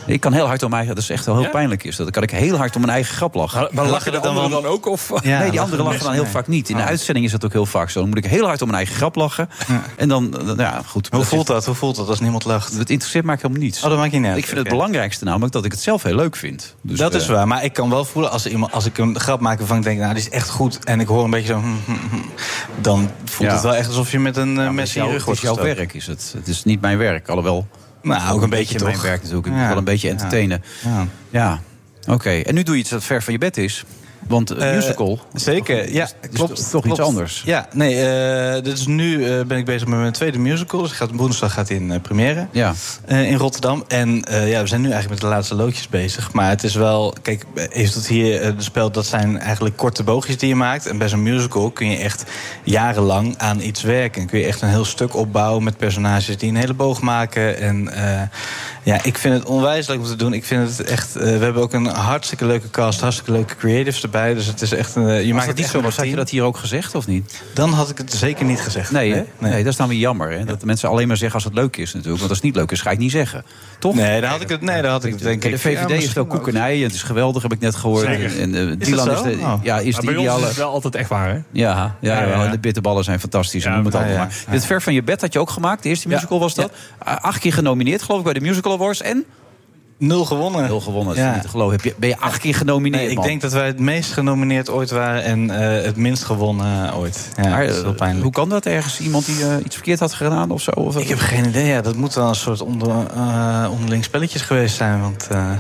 Speaker 19: Ik kan heel hard om mijn eigen... Dat is echt wel heel
Speaker 20: Ja?
Speaker 19: pijnlijk. Is dat. Dan kan ik heel hard om mijn eigen grap lachen.
Speaker 20: Maar, maar lachen de anderen dan ook? Of?
Speaker 19: Ja, nee, die anderen lachen dan heel
Speaker 20: nee.
Speaker 19: vaak niet. In de uitzending is dat ook heel vaak zo. Dan moet ik heel hard om mijn eigen grap lachen. Ja. En dan, ja, goed.
Speaker 21: Hoe voelt dat? Hoe voelt dat als niemand lacht?
Speaker 19: Het interesseert mij helemaal niets.
Speaker 21: Oh, dat maakt je niet uit.
Speaker 19: Ik vind
Speaker 21: Okay.
Speaker 19: het belangrijkste namelijk dat ik het zelf heel leuk vind. Dus,
Speaker 21: dat
Speaker 19: uh,
Speaker 21: is waar, maar ik kan wel voelen als, iemand, als ik een grap maak waarvan ik denk, nou, die is echt goed. En ik hoor een beetje zo, hm, hm, hm, dan voelt
Speaker 19: Ja.
Speaker 21: het wel echt alsof je met een uh,
Speaker 19: ja,
Speaker 21: mes in je rug
Speaker 19: Het
Speaker 21: wordt
Speaker 19: is jouw
Speaker 21: gestoken.
Speaker 19: werk, is het. Het is niet mijn werk, alhoewel.
Speaker 21: Nou, ook een beetje
Speaker 19: mijn
Speaker 21: toch.
Speaker 19: werk natuurlijk. Ik moet
Speaker 21: Ja.
Speaker 19: wel een beetje entertainen.
Speaker 21: Ja.
Speaker 19: Ja, oké. Okay. En nu doe je iets dat ver van je bed is. Want een
Speaker 21: Uh,
Speaker 19: musical.
Speaker 21: Zeker, ja,
Speaker 19: is
Speaker 21: klopt.
Speaker 19: toch
Speaker 21: klopt.
Speaker 19: iets anders.
Speaker 21: Ja, nee, uh, dus nu uh, ben ik bezig met mijn tweede musical. Dus gaat, woensdag gaat in uh, première
Speaker 19: ja.
Speaker 21: uh, in Rotterdam. En uh, ja, we zijn nu eigenlijk met de laatste loodjes bezig. Maar het is wel, kijk, even tot hier, uh, de spel, dat zijn eigenlijk korte boogjes die je maakt. En bij zo'n musical kun je echt jarenlang aan iets werken. En kun je echt een heel stuk opbouwen met personages die een hele boog maken. En uh, ja, ik vind het onwijs leuk om te doen. Ik vind het echt, uh, we hebben ook een hartstikke leuke cast, hartstikke leuke creatives erbij. Dus het is echt een. Uh, je
Speaker 19: Als
Speaker 21: maakt
Speaker 19: dat
Speaker 21: het
Speaker 19: niet
Speaker 21: echt
Speaker 19: zo was,
Speaker 21: een
Speaker 19: had je
Speaker 21: team.
Speaker 19: dat hier ook gezegd of niet?
Speaker 21: Dan had ik het zeker niet gezegd.
Speaker 19: Nee,
Speaker 21: nee,
Speaker 19: hè?
Speaker 21: nee.
Speaker 19: nee dat is dan weer jammer. Hè? Dat de mensen alleen maar zeggen als het leuk is natuurlijk. Want als het niet leuk is, ga ik niet zeggen. Toch?
Speaker 21: Nee, dan had ik het, nee, dan had ik het denk ik.
Speaker 19: De V V D
Speaker 21: ja,
Speaker 19: is wel koekenij. Het is geweldig, heb ik net gehoord.
Speaker 21: Zeker.
Speaker 19: En, uh,
Speaker 21: Is
Speaker 19: Dylan
Speaker 21: dat
Speaker 19: is
Speaker 21: zo?
Speaker 19: de,
Speaker 21: Oh.
Speaker 19: ja, is
Speaker 20: Maar
Speaker 19: de
Speaker 20: bij
Speaker 19: ideale.
Speaker 20: ons is het wel altijd echt waar, hè?
Speaker 19: Ja, ja, ja,
Speaker 20: ja, ja.
Speaker 19: de bitterballen zijn fantastisch.
Speaker 20: Ja,
Speaker 19: noem het
Speaker 20: ja,
Speaker 19: allemaal
Speaker 20: ja,
Speaker 19: maar.
Speaker 20: ja.
Speaker 19: Dit Ver van je bed had je ook gemaakt. De eerste musical was dat. Uh, acht keer genomineerd, geloof ik, bij de Musical Awards. En?
Speaker 21: Nul gewonnen.
Speaker 19: Nul gewonnen, dat is
Speaker 21: Ja.
Speaker 19: niet te geloven. Heb je, ben je acht keer genomineerd,
Speaker 21: Nee, ik
Speaker 19: man?
Speaker 21: denk dat wij het meest genomineerd ooit waren en uh, het minst gewonnen ooit. Ja,
Speaker 19: Maar,
Speaker 21: dat is heel pijnlijk.
Speaker 19: hoe kan dat ergens? Iemand die uh, iets verkeerd had gedaan of zo? Of
Speaker 21: Ik heb geen idee. Ja, dat moet wel een soort onder, uh, onderling spelletjes geweest zijn. Want, uh...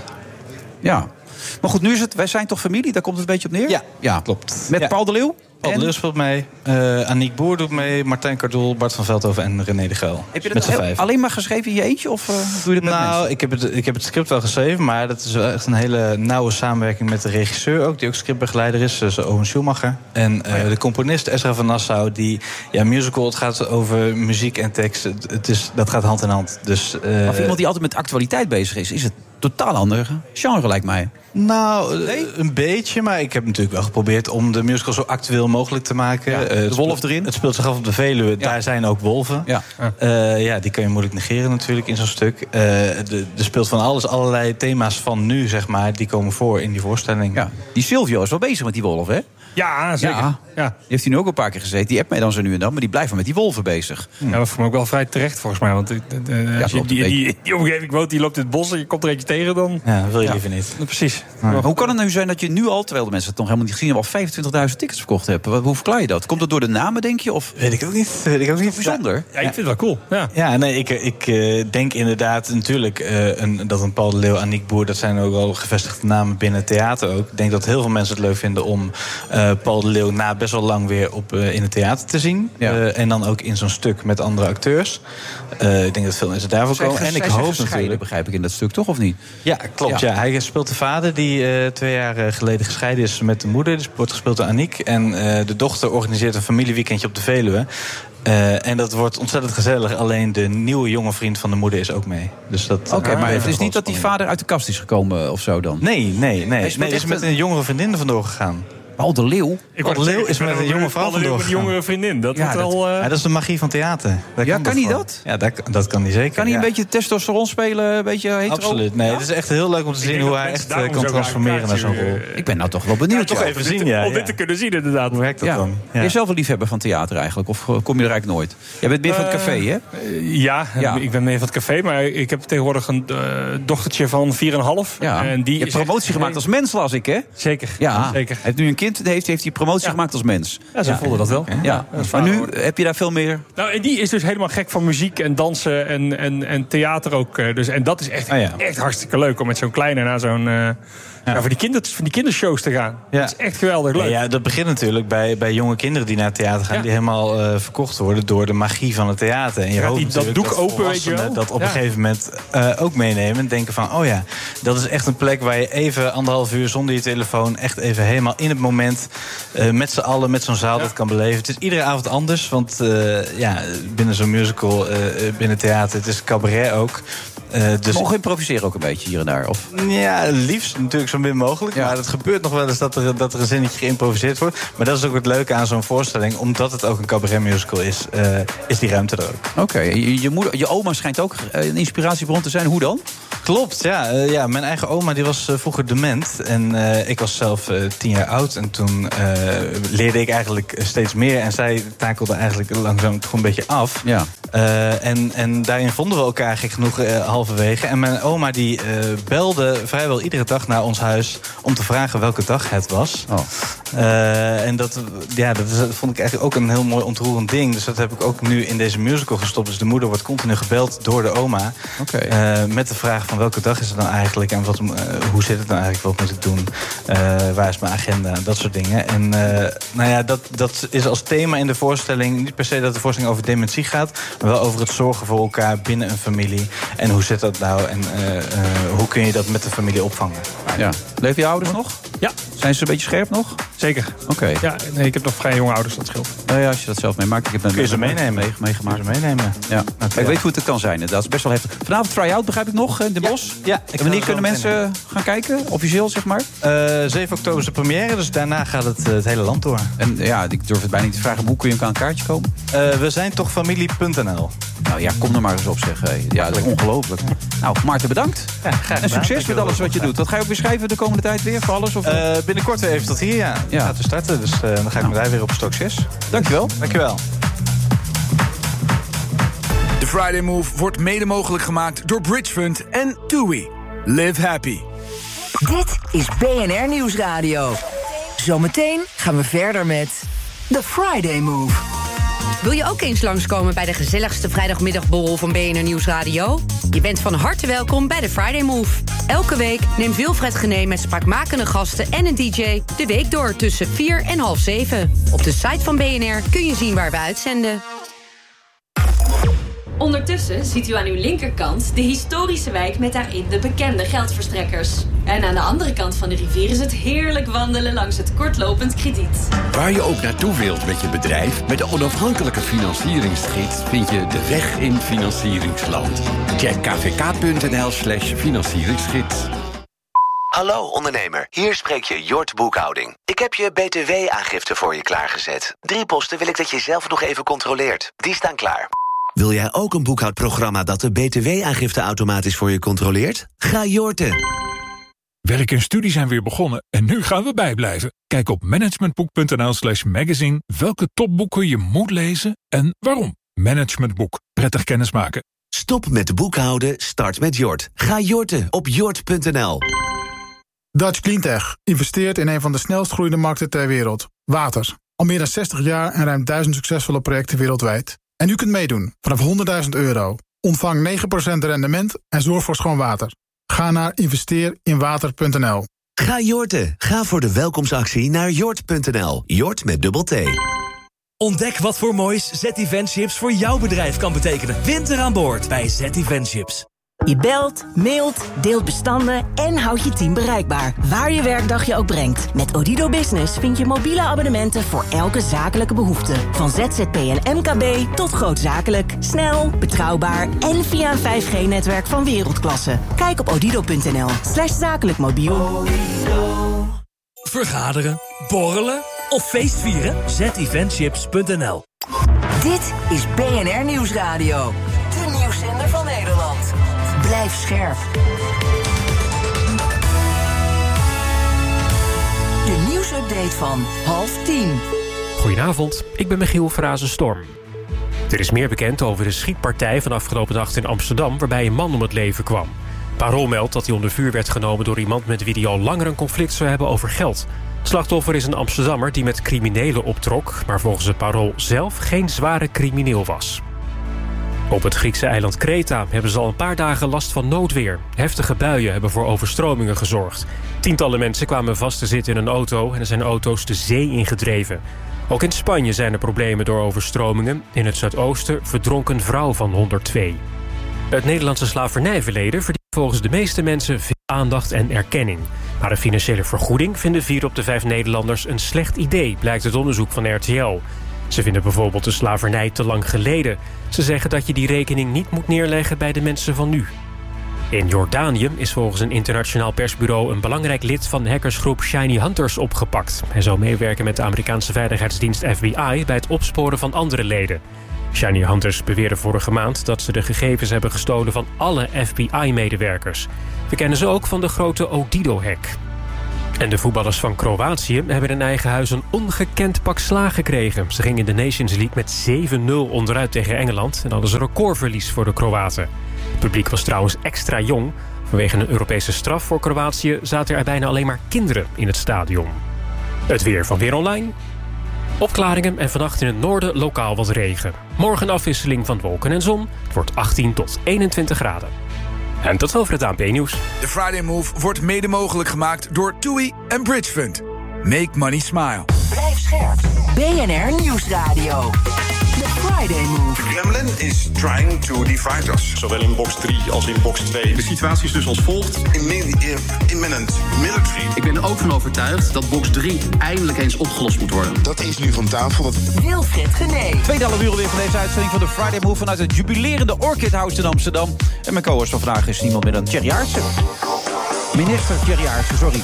Speaker 19: Ja. Maar goed, nu is het. Wij zijn toch familie? Daar komt het een beetje op neer?
Speaker 21: Ja,
Speaker 19: ja.
Speaker 21: klopt.
Speaker 19: Met
Speaker 21: Ja.
Speaker 19: Paul de Leeuw?
Speaker 21: Paul de Leeuw speelt mee. Uh, Aniek Boer doet mee. Martijn Kardoel, Bart van Veldhoven en René de Geul.
Speaker 19: Heb je
Speaker 21: met
Speaker 19: dat
Speaker 21: z'n
Speaker 19: heel-
Speaker 21: vijf.
Speaker 19: alleen maar geschreven in je eentje? Of uh, doe je dat met
Speaker 21: Nou,
Speaker 19: mensen?
Speaker 21: ik heb, het, ik heb het script wel geschreven, maar dat is wel echt een hele nauwe samenwerking met de regisseur ook, die ook scriptbegeleider is, dus Owen Schumacher. En uh, oh ja. de componist Ezra van Nassau, die, ja, musical, het gaat over muziek en tekst. Het, het is, dat gaat hand in hand. Dus, uh,
Speaker 19: Maar voor iemand die altijd met actualiteit bezig is, is het totaal ander genre, lijkt mij.
Speaker 21: Nou, nee? een beetje, maar ik heb natuurlijk wel geprobeerd om de musical zo actueel mogelijk te maken.
Speaker 19: Ja,
Speaker 21: uh,
Speaker 19: de wolf erin.
Speaker 21: Het speelt zich af op de Veluwe, ja. Daar zijn ook wolven.
Speaker 19: Ja.
Speaker 21: Uh, ja, die kan je moeilijk negeren natuurlijk in zo'n stuk. Uh, de, er speelt van alles, allerlei thema's van nu, zeg maar, die komen voor in die voorstelling.
Speaker 19: Ja. Die Silvio is wel bezig met die wolf, hè?
Speaker 20: Ja, zeker. Ja.
Speaker 19: Ja. Die heeft hij nu ook een paar keer gezeten. Die appt mij dan zo nu en dan, maar die blijft maar met die wolven bezig.
Speaker 20: Ja, dat vond ik ook wel vrij terecht, volgens mij. Want uh, uh, als je die, die, die, die omgeving woont, die loopt in het bos en je komt er eentje tegen, dan...
Speaker 21: Ja, dat wil je
Speaker 20: ja.
Speaker 21: liever niet.
Speaker 20: Ja, precies.
Speaker 19: Maar hoe kan het nou zijn dat je nu al, terwijl de mensen het nog helemaal niet gezien hebben, al vijfentwintigduizend tickets verkocht hebben? Hoe verklaar je dat? Komt dat door de namen, denk je? Of?
Speaker 21: Weet ik ook niet. Weet ik ook niet.
Speaker 19: Bijzonder.
Speaker 20: Ja, ik vind het wel cool. Ja,
Speaker 21: ja nee, ik, ik uh, denk inderdaad natuurlijk uh, een, dat een Paul de Leeuw, Aniek Boer, dat zijn ook al gevestigde namen binnen het theater ook. Ik denk dat heel veel mensen het leuk vinden om uh, Paul de Leeuw na best wel lang weer op, uh, in het theater te zien. Ja. Uh, en dan ook in zo'n stuk met andere acteurs. Uh, ik denk dat veel mensen daarvoor komen. En ik hoop natuurlijk,
Speaker 19: begrijp ik in dat stuk toch, of niet?
Speaker 21: Ja, klopt. Ja. Ja. Hij speelt de vader die uh, twee jaar geleden gescheiden is met de moeder. Die wordt gespeeld door Aniek. En uh, de dochter organiseert een familieweekendje op de Veluwe. Uh, en dat wordt ontzettend gezellig. Alleen de nieuwe jonge vriend van de moeder is ook mee. Dus dat.
Speaker 19: Oké, okay, uh, maar het is niet dat die vader uit de kast is gekomen of zo dan?
Speaker 21: Nee, nee, nee. Hij nee, is met een jongere vriendin er vandoor gegaan.
Speaker 19: Paul de Leeuw?
Speaker 21: Paul de Leeuw is met een jonge vrouw vandoor
Speaker 20: met een jongere vriendin. Dat,
Speaker 21: ja,
Speaker 20: dat, al, uh...
Speaker 21: ja, dat is de magie van theater.
Speaker 19: Daar ja, kan, kan hij dat?
Speaker 21: Ja, dat, dat kan hij zeker.
Speaker 19: Kan hij
Speaker 21: ja.
Speaker 19: een beetje testosteron spelen? Een beetje hetero?
Speaker 21: Absoluut. Nee, ja? Het is echt heel leuk om te zien hoe hij echt uh, kan transformeren naar zo'n rol.
Speaker 19: Ik ben nou toch wel benieuwd.
Speaker 21: Ja, toch even zien, ja.
Speaker 20: Om dit te kunnen zien, inderdaad.
Speaker 21: Hoe werkt dat dan?
Speaker 19: Ben je zelf een liefhebber van theater eigenlijk? Of kom je er eigenlijk nooit? Jij bent meer van het café, hè?
Speaker 20: Ja, ik ben meer van het café. Maar ik heb tegenwoordig een dochtertje van vier en een half.
Speaker 19: Ja. En die je hebt promotie gemaakt als mens, las ik, hè?
Speaker 20: Zeker.
Speaker 19: Ja,
Speaker 20: zeker.
Speaker 19: Hij heeft nu een kind, heeft hij promotie ja. gemaakt als mens.
Speaker 20: Ja, ze ja. vonden dat wel.
Speaker 19: Ja. Ja. Ja. Maar nu heb je daar veel meer...
Speaker 20: Nou, en die is dus helemaal gek van muziek en dansen en, en, en theater ook. Dus, en dat is echt, oh ja. echt hartstikke leuk om met zo'n kleine naar zo'n... Uh, Ja. Ja, voor, die kinder, voor die kindershows te gaan. Ja. Dat is echt geweldig leuk.
Speaker 21: Ja, ja, dat begint natuurlijk bij, bij jonge kinderen die naar het theater gaan... Ja. die helemaal uh, verkocht worden door de magie van het theater. En je hoopt die, dat doek dat open, weet je wel. Dat op ja. een gegeven moment uh, ook meenemen. En denken van, oh ja, dat is echt een plek... waar je even anderhalf uur zonder je telefoon... echt even helemaal in het moment... Uh, met z'n allen, met zo'n zaal ja. dat kan beleven. Het is iedere avond anders. Want uh, ja, binnen zo'n musical, uh, binnen theater... het is cabaret ook... Uh, dus
Speaker 19: mogen improviseren ook een beetje hier en daar? Of?
Speaker 21: Ja, liefst natuurlijk zo min mogelijk. Ja. Maar het gebeurt nog wel eens dat er, dat er een zinnetje geïmproviseerd wordt. Maar dat is ook het leuke aan zo'n voorstelling. Omdat het ook een cabaret musical is, uh, is die ruimte er ook.
Speaker 19: Oké, okay. je, je, moeder, je oma schijnt ook een inspiratiebron te zijn. Hoe dan?
Speaker 21: Klopt, ja. Uh, ja mijn eigen oma die was uh, vroeger dement. En uh, ik was zelf uh, tien jaar oud. En toen uh, leerde ik eigenlijk steeds meer. En zij takelde eigenlijk langzaam gewoon een beetje af. Ja. Uh, en, en daarin vonden we elkaar gek genoeg uh, halverwege. En mijn oma die uh, belde vrijwel iedere dag naar ons huis om te vragen welke dag het was. Oh. Uh, en dat, ja, dat, is, dat vond ik eigenlijk ook een heel mooi ontroerend ding. Dus dat heb ik ook nu in deze musical gestopt. Dus de moeder wordt continu gebeld door de oma. Okay. Uh, met de vraag van welke dag is het nou eigenlijk? En wat, uh, hoe zit het nou eigenlijk? Wat moet ik doen? Uh, waar is mijn agenda? Dat soort dingen. En uh, nou ja, dat, dat is als thema in de voorstelling. Niet per se dat de voorstelling over dementie gaat, maar wel over het zorgen voor elkaar binnen een familie. En hoe zit dat nou? En uh, uh, hoe kun je dat met de familie opvangen?
Speaker 19: Ja. Leven je ouders nog?
Speaker 20: Ja.
Speaker 19: Zijn ze een beetje scherp nog?
Speaker 20: Zeker.
Speaker 19: Oké. Okay.
Speaker 20: Ja, nee, ik heb nog vrij jonge ouders, dat scheelt.
Speaker 19: Nou ja, als je dat zelf meemaakt. Ik heb dan
Speaker 21: kun je ze meenemen?
Speaker 19: Mee, meegemaakt.
Speaker 21: Kun je ze meenemen?
Speaker 19: Ja. Okay. Ik weet hoe het kan zijn. Dat is best wel heftig. Vanavond try-out, begrijp ik nog, in de
Speaker 21: ja.
Speaker 19: Bos.
Speaker 21: Ja.
Speaker 19: En wanneer kunnen mensen nemen. gaan kijken? Officieel, zeg maar?
Speaker 21: Uh, zeven oktober is de première, dus daarna gaat het uh, het hele land door.
Speaker 19: En ja, ik durf het bijna niet te vragen. Hoe kun je aan een kaartje komen?
Speaker 21: Uh, we zijn toch familie punt n l.
Speaker 19: Nou ja, kom er maar eens op, zeg. Ja, dat is ongelooflijk. Nou, Maarten, bedankt.
Speaker 21: Ja, graag
Speaker 19: en succes met alles wat je doet. Wat ga je ook weer schrijven de komende tijd weer voor alles? Of?
Speaker 21: Uh, binnenkort weer even tot hier, ja. ja. Gaat we starten, dus uh, dan ga ik nou. met hij weer op succes.
Speaker 19: Dankjewel.
Speaker 21: Dankjewel.
Speaker 15: De Friday Move wordt mede mogelijk gemaakt door Bridgefund en TUI. Live happy.
Speaker 13: Dit is B N R Nieuwsradio. Zometeen gaan we verder met The Friday Move.
Speaker 1: Wil je ook eens langskomen bij de gezelligste vrijdagmiddagborrel van B N R Nieuwsradio? Je bent van harte welkom bij de Friday Move. Elke week neemt Wilfred Genee met spraakmakende gasten en een D J de week door tussen vier en half zeven. Op de site van B N R kun je zien waar we uitzenden.
Speaker 22: Ondertussen ziet u aan uw linkerkant de historische wijk met daarin de bekende geldverstrekkers. En aan de andere kant van de rivier is het heerlijk wandelen langs het kortlopend krediet.
Speaker 23: Waar je ook naartoe wilt met je bedrijf, met de onafhankelijke financieringsgids vind je de weg in financieringsland. Check kvk.nl slash financieringsgids.
Speaker 24: Hallo ondernemer, hier spreek je Jort Boekhouding. Ik heb je B T W-aangifte voor je klaargezet. Drie posten wil ik dat je zelf nog even controleert. Die staan klaar. Wil jij ook een boekhoudprogramma dat de B T W-aangifte automatisch voor je controleert? Ga Jorten.
Speaker 25: Werk en studie zijn weer begonnen en nu gaan we bijblijven. Kijk op managementboek.nl slash magazine welke topboeken je moet lezen en waarom. Managementboek. Prettig kennismaken.
Speaker 24: Stop met boekhouden, start met Jort. Ga Jorten op jort punt n l.
Speaker 26: Dutch Cleantech investeert in een van de snelst groeiende markten ter wereld. Water. Al meer dan zestig jaar en ruim duizend succesvolle projecten wereldwijd. En u kunt meedoen vanaf honderdduizend euro. Ontvang negen procent rendement en zorg voor schoon water. Ga naar investeer in water punt n l.
Speaker 24: Ga Jorten. Ga voor de welkomstactie naar jort punt n l. Jort met dubbel T.
Speaker 27: Ontdek wat voor moois Z-Eventships voor jouw bedrijf kan betekenen. Winter aan boord bij Z-Eventships.
Speaker 28: Je belt, mailt, deelt bestanden en houdt je team bereikbaar. Waar je werkdag je ook brengt. Met Odido Business vind je mobiele abonnementen voor elke zakelijke behoefte. Van Z Z P en M K B tot grootzakelijk. Snel, betrouwbaar en via een vijf G-netwerk van wereldklasse. Kijk op odido punt n l slash zakelijk mobiel.
Speaker 27: Vergaderen, borrelen of feestvieren? Z Eventships punt n l.
Speaker 13: Dit is B N R Nieuwsradio. De nieuwszender van Nederland. Blijf scherp. De nieuwsupdate van half tien.
Speaker 14: Goedenavond, ik ben Michiel Frazen-Storm. Er is meer bekend over de schietpartij van afgelopen nacht in Amsterdam, waarbij een man om het leven kwam. Parool meldt dat hij onder vuur werd genomen door iemand met wie hij al langer een conflict zou hebben over geld. Het slachtoffer is een Amsterdammer die met criminelen optrok, maar volgens het Parool zelf geen zware crimineel was. Op het Griekse eiland Kreta hebben ze al een paar dagen last van noodweer. Heftige buien hebben voor overstromingen gezorgd. Tientallen mensen kwamen vast te zitten in een auto en er zijn auto's de zee ingedreven. Ook in Spanje zijn er problemen door overstromingen. In het zuidoosten verdronk een vrouw van honderdtwee. Het Nederlandse slavernijverleden verdient volgens de meeste mensen veel aandacht en erkenning. Maar een financiële vergoeding vinden vier op de vijf Nederlanders een slecht idee, blijkt uit onderzoek van R T L. Ze vinden bijvoorbeeld de slavernij te lang geleden. Ze zeggen dat je die rekening niet moet neerleggen bij de mensen van nu. In Jordanië is volgens een internationaal persbureau een belangrijk lid van de hackersgroep Shiny Hunters opgepakt. Hij zou meewerken met de Amerikaanse veiligheidsdienst F B I bij het opsporen van andere leden. Shiny Hunters beweerden vorige maand dat ze de gegevens hebben gestolen van alle F B I-medewerkers. We kennen ze ook van de grote Odido-hack. En de voetballers van Kroatië hebben in eigen huis een ongekend pak slaag gekregen. Ze gingen in de Nations League met zeven nul onderuit tegen Engeland en hadden ze een recordverlies voor de Kroaten. Het publiek was trouwens extra jong. Vanwege een Europese straf voor Kroatië zaten er bijna alleen maar kinderen in het stadion. Het weer van Weer Online. Opklaringen en vannacht in het noorden lokaal wat regen. Morgen afwisseling van wolken en zon. Het wordt achttien tot eenentwintig graden. En tot over het A N P-nieuws.
Speaker 15: De Friday Move wordt mede mogelijk gemaakt door TUI en Bridge Fund. Make money smile.
Speaker 13: Blijf scherp. B N R Nieuwsradio. The Friday Move.
Speaker 16: Kremlin is trying to divide us.
Speaker 17: Zowel in box drie als in box twee.
Speaker 18: De situatie is dus als volgt.
Speaker 16: Imminent military.
Speaker 18: Ik ben er ook van overtuigd dat box drie eindelijk eens opgelost moet worden.
Speaker 16: Dat is nu van tafel. Dat...
Speaker 13: Wilfried Genee.
Speaker 19: Tweede half uur weer van deze uitzending van de Friday Move vanuit het jubilerende Orchid House in Amsterdam. En mijn co-host van vandaag is niemand meer dan Thierry Aartsen. Minister Thierry Aartsen, sorry.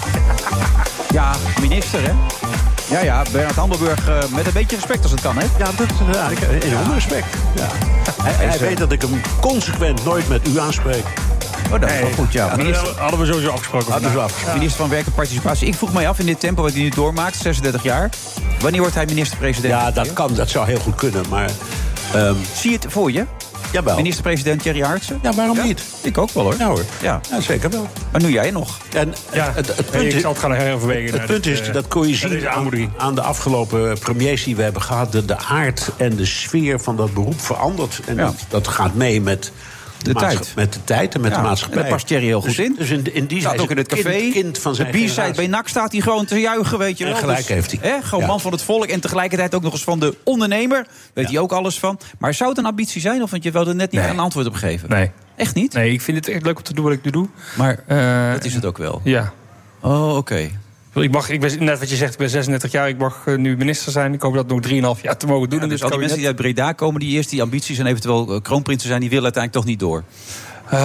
Speaker 19: Ja, minister, hè? Ja, ja, Bernard Hammelburg, uh, met een beetje respect als het kan, hè?
Speaker 2: Ja, dat is ja, een enorm respect. Ja. Hij, hij weet dat ik hem consequent nooit met u aanspreek.
Speaker 19: Oh, dat is wel goed, ja.
Speaker 20: ja minister, dat hadden we sowieso afgesproken.
Speaker 19: Hadden we afgesproken. Ja. Minister van Werk en Participatie. Ik vroeg mij af in dit tempo wat hij nu doormaakt, zesendertig jaar. Wanneer wordt hij minister-president?
Speaker 2: Ja, dat kan, dat zou heel goed kunnen, maar... Um...
Speaker 19: Zie je het voor je?
Speaker 2: Jawel.
Speaker 19: Minister-president Thierry Aartsen?
Speaker 2: Ja, waarom ja? niet?
Speaker 19: Ik ook wel, hoor.
Speaker 2: Ja, hoor.
Speaker 19: Ja.
Speaker 2: Ja, zeker wel.
Speaker 19: Maar nu jij nog.
Speaker 2: En
Speaker 20: ja,
Speaker 2: het, het, het
Speaker 20: nee,
Speaker 2: punt
Speaker 20: ik
Speaker 2: is,
Speaker 20: zal het gaan heroverwegen.
Speaker 2: Het, het punt is, dat kon je zien aan, aan de afgelopen premiers die we hebben gehad. De, de aard en de sfeer van dat beroep verandert. En ja. dat, dat gaat mee met...
Speaker 19: De, de tijd.
Speaker 2: Met de tijd en met ja, de maatschappij.
Speaker 19: En daar past Thierry heel goed
Speaker 2: dus,
Speaker 19: in.
Speaker 2: Dus in, in die
Speaker 19: staat ook in het café.
Speaker 2: Kind, kind van zijn
Speaker 19: de B-side bij N A C staat hij gewoon te juichen, weet je wel.
Speaker 2: En gelijk dus, heeft hij.
Speaker 19: Hè, gewoon ja. man van het volk en tegelijkertijd ook nog eens van de ondernemer. Weet ja. hij ook alles van. Maar zou het een ambitie zijn of want je wilde er net niet nee. een antwoord op geven?
Speaker 20: Nee.
Speaker 19: Echt niet?
Speaker 20: Nee, ik vind het echt leuk om te doen wat ik nu doe.
Speaker 19: Maar uh, dat is het ook wel?
Speaker 20: Ja.
Speaker 19: Oh, oké. Okay.
Speaker 20: Ik, mag, ik ben, net wat je zegt, ik ben zesendertig jaar, ik mag nu minister zijn. Ik hoop dat nog drieënhalf jaar te mogen doen.
Speaker 19: Ja, dus al die mensen die uit Breda komen, die eerst die ambities en eventueel kroonprinsen zijn, die willen uiteindelijk toch niet door?
Speaker 20: Uh,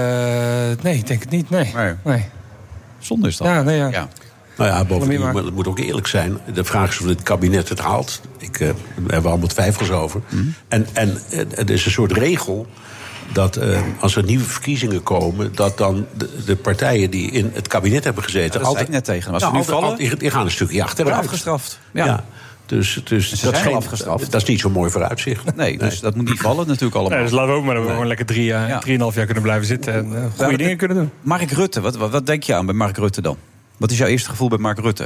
Speaker 20: nee, ik denk het niet, nee.
Speaker 19: nee.
Speaker 20: nee.
Speaker 19: Zonde is dat.
Speaker 20: Ja, nee, ja.
Speaker 19: ja.
Speaker 2: Nou ja, bovendien, maar het moet ook eerlijk zijn. De vraag is of dit kabinet het haalt. Ik, uh, daar hebben we allemaal twijfels over. Mm-hmm. En, en er is een soort regel dat uh, als er nieuwe verkiezingen komen, dat dan de, de partijen die in het kabinet hebben gezeten...
Speaker 19: Ja, dat altijd, net tegen. Als
Speaker 2: nou,
Speaker 19: ze nu
Speaker 2: altijd,
Speaker 19: vallen,
Speaker 2: altijd, die gaan een stukje achteruit.
Speaker 19: Afgestraft. Ja.
Speaker 2: ja. Dus, dus
Speaker 19: ze
Speaker 2: dat,
Speaker 19: zijn
Speaker 2: geen,
Speaker 19: afgestraft.
Speaker 2: dat is niet zo'n mooi vooruitzicht.
Speaker 19: Nee, dus nee. dat moet niet vallen natuurlijk allemaal.
Speaker 20: Nee, dus laten we ook maar dat we nee. gewoon lekker drie, uh, ja. drieënhalf jaar kunnen blijven zitten en uh, goede dingen kunnen doen.
Speaker 19: Mark Rutte, wat, wat, wat denk je aan bij Mark Rutte dan? Wat is jouw eerste gevoel bij Mark Rutte?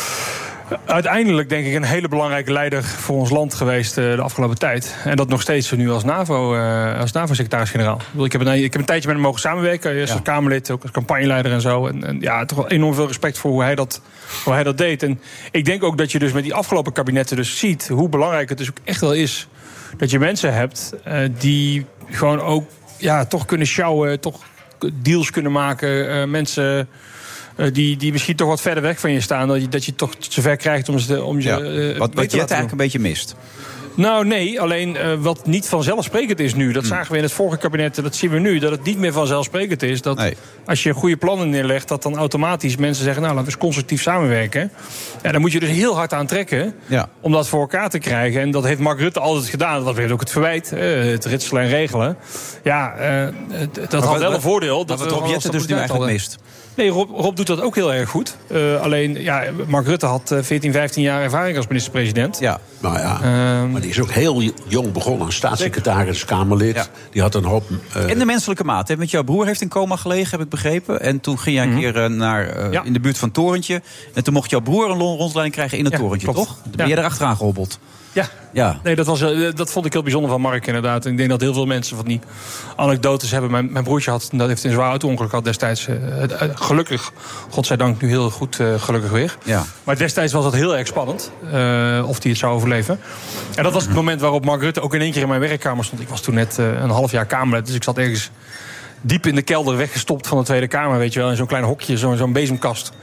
Speaker 20: Uiteindelijk denk ik een hele belangrijke leider voor ons land geweest uh, de afgelopen tijd. En dat nog steeds nu als NAVO, uh, als NAVO-secretaris-generaal. Ik heb, een, ik heb een tijdje met hem mogen samenwerken. Eerst ja. als Kamerlid, ook als campagneleider en zo. En, en ja, toch wel enorm veel respect voor hoe hij, dat, hoe hij dat deed. En ik denk ook dat je dus met die afgelopen kabinetten dus ziet hoe belangrijk het dus ook echt wel is dat je mensen hebt uh, die gewoon ook ja, toch kunnen sjouwen, toch deals kunnen maken, uh, mensen... Uh, die, die misschien toch wat verder weg van je staan. Dat je, dat je toch zover krijgt om ze om je
Speaker 19: ja.
Speaker 20: uh,
Speaker 19: Wat, wat je het eigenlijk een beetje mist.
Speaker 20: Nou nee, alleen uh, wat niet vanzelfsprekend is nu. Dat hmm. zagen we in het vorige kabinet en dat zien we nu. Dat het niet meer vanzelfsprekend is. Dat nee. als je goede plannen neerlegt, dat dan automatisch mensen zeggen, nou laten we eens constructief samenwerken. Ja, dan moet je dus heel hard aan trekken
Speaker 19: ja.
Speaker 20: om dat voor elkaar te krijgen. En dat heeft Mark Rutte altijd gedaan. Dat heeft ook het verwijt, uh, het ritselen en regelen. Ja, uh, dat maar had wel een voordeel. Dat
Speaker 19: we het objecten dus nu eigenlijk mist.
Speaker 20: Nee, Rob, Rob doet dat ook heel erg goed. Uh, alleen, ja, Mark Rutte had uh, veertien, vijftien jaar ervaring als minister-president.
Speaker 2: Ja, nou ja, um, maar die is ook heel jong begonnen. Staatssecretaris, Kamerlid. Ja. Die had een hoop... Uh...
Speaker 19: En de menselijke maat. Hè? Want jouw broer heeft in coma gelegen, heb ik begrepen. En toen ging jij een mm-hmm. keer uh, naar, uh, ja. in de buurt van het torentje. En toen mocht jouw broer een rondleiding krijgen in het ja, torentje, klopt. Toch? Dan ben je ja. erachteraan gehobbeld.
Speaker 20: Ja. ja, nee, dat, was, uh, dat vond ik heel bijzonder van Mark inderdaad. En ik denk dat heel veel mensen van die anekdotes hebben. Mijn, mijn broertje had, dat heeft een zwaar auto-ongeluk gehad destijds. Uh, uh, gelukkig, godzijdank, nu heel goed uh, gelukkig weer.
Speaker 19: Ja.
Speaker 20: Maar destijds was dat heel erg spannend. Uh, of hij het zou overleven. En dat was het moment waarop Mark Rutte ook in één keer in mijn werkkamer stond. Ik was toen net uh, een half jaar Kamerlid. Dus ik zat ergens diep in de kelder weggestopt van de Tweede Kamer. Weet je wel, in zo'n klein hokje, zo, zo'n bezemkast.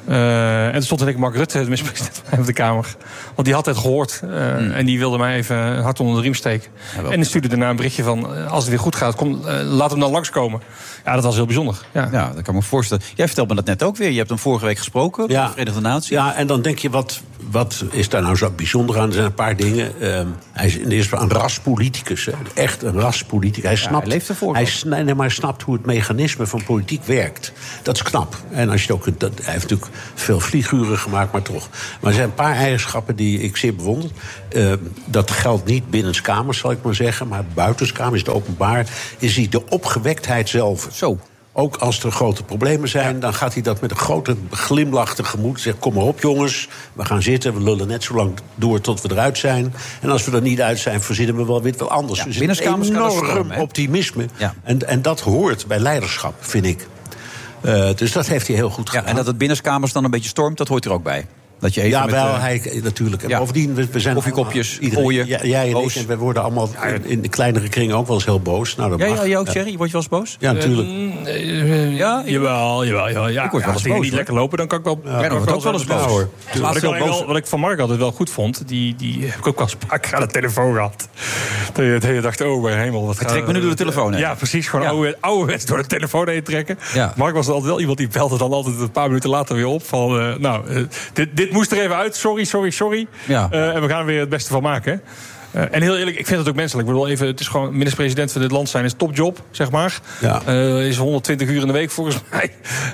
Speaker 20: Uh, en toen stond er denk ik Mark Rutte, de minister-president van de Kamer. Want die had het gehoord. Uh, hmm. En die wilde mij even een hart onder de riem steken. Ja, en die stuurde daarna een berichtje van... Uh, als het weer goed gaat, kom, uh, laat hem dan langskomen. Ja, dat was heel bijzonder. Ja.
Speaker 19: ja, dat kan ik me voorstellen. Jij vertelde me dat net ook weer. Je hebt hem vorige week gesproken bij ja. de Verenigde Naties.
Speaker 2: Ja, en dan denk je, wat, wat is daar nou zo bijzonder aan? Er zijn een paar dingen. Um, hij is in de eerste plaats een raspoliticus. Hè. Echt een raspoliticus. Hij, snapt, ja, hij leeft ervoor. Hij, sn- nee, maar hij snapt hoe het mechanisme van politiek werkt. Dat is knap. En als je ook, dat, hij heeft natuurlijk veel vlieguren gemaakt, maar toch. Maar er zijn een paar eigenschappen die ik zeer bewonder. Uh, dat geldt niet binnenskamers, zal ik maar zeggen. Maar buitenskamers, is het openbaar, is hij de opgewektheid zelf.
Speaker 19: Zo.
Speaker 2: Ook als er grote problemen zijn, ja. dan gaat hij dat met een grote glimlach tegemoet. Zegt, kom maar op jongens, we gaan zitten, we lullen net zo lang door tot we eruit zijn. En als we er niet uit zijn, verzinnen we wel weer wat anders.
Speaker 19: Ja,
Speaker 2: dus
Speaker 19: binnenskamers
Speaker 2: een enorm
Speaker 19: storm,
Speaker 2: optimisme.
Speaker 19: Ja.
Speaker 2: En, en dat hoort bij leiderschap, vind ik. Uh, dus dat heeft hij heel goed gedaan.
Speaker 19: Ja, en dat het binnenskamers dan een beetje stormt, dat hoort er ook bij. Dat je even
Speaker 2: ja,
Speaker 19: met,
Speaker 2: wel,
Speaker 19: uh,
Speaker 2: hij, natuurlijk. En
Speaker 19: ja.
Speaker 2: bovendien, we, we zijn
Speaker 19: koffiekopjes,
Speaker 2: gooien. Ja, jij en
Speaker 19: boos.
Speaker 2: ik, en we worden allemaal in de kleinere kringen ook wel eens heel boos. Nou, dat
Speaker 19: ja,
Speaker 2: mag.
Speaker 19: ja, jij ook, Thierry? Word je wel eens boos?
Speaker 2: Ja, natuurlijk.
Speaker 20: Uh, uh, ja, jawel, jawel, jawel. Ja,
Speaker 19: ik word wel eens
Speaker 20: als dingen
Speaker 19: boos,
Speaker 20: niet
Speaker 19: hoor.
Speaker 20: lekker lopen, dan kan ik wel...
Speaker 19: Ja, ja, dan word ik ook wel eens boos. Hoor.
Speaker 20: Wat ik, wel, wat ik van Mark altijd wel goed vond, die, die heb ik ook wel eens vaak aan de telefoon gehad. Dat je, dat je dacht, oh mijn hemel. Wat
Speaker 19: hij trekt me nu door de telefoon heen.
Speaker 20: Ja, precies. Gewoon ja. oude, ouderwets door de telefoon heen trekken.
Speaker 19: Ja.
Speaker 20: Mark was altijd wel iemand die belde dan altijd een paar minuten later weer op. Van, uh, nou, uh, dit, dit moest er even uit. Sorry, sorry, sorry.
Speaker 19: Ja.
Speaker 20: Uh, en we gaan er weer het beste van maken. Uh, en heel eerlijk, ik vind het ook menselijk. Ik bedoel, even, het is gewoon minister-president van dit land zijn is topjob, zeg maar.
Speaker 2: Ja.
Speaker 20: Uh, is honderdtwintig uur in de week volgens mij.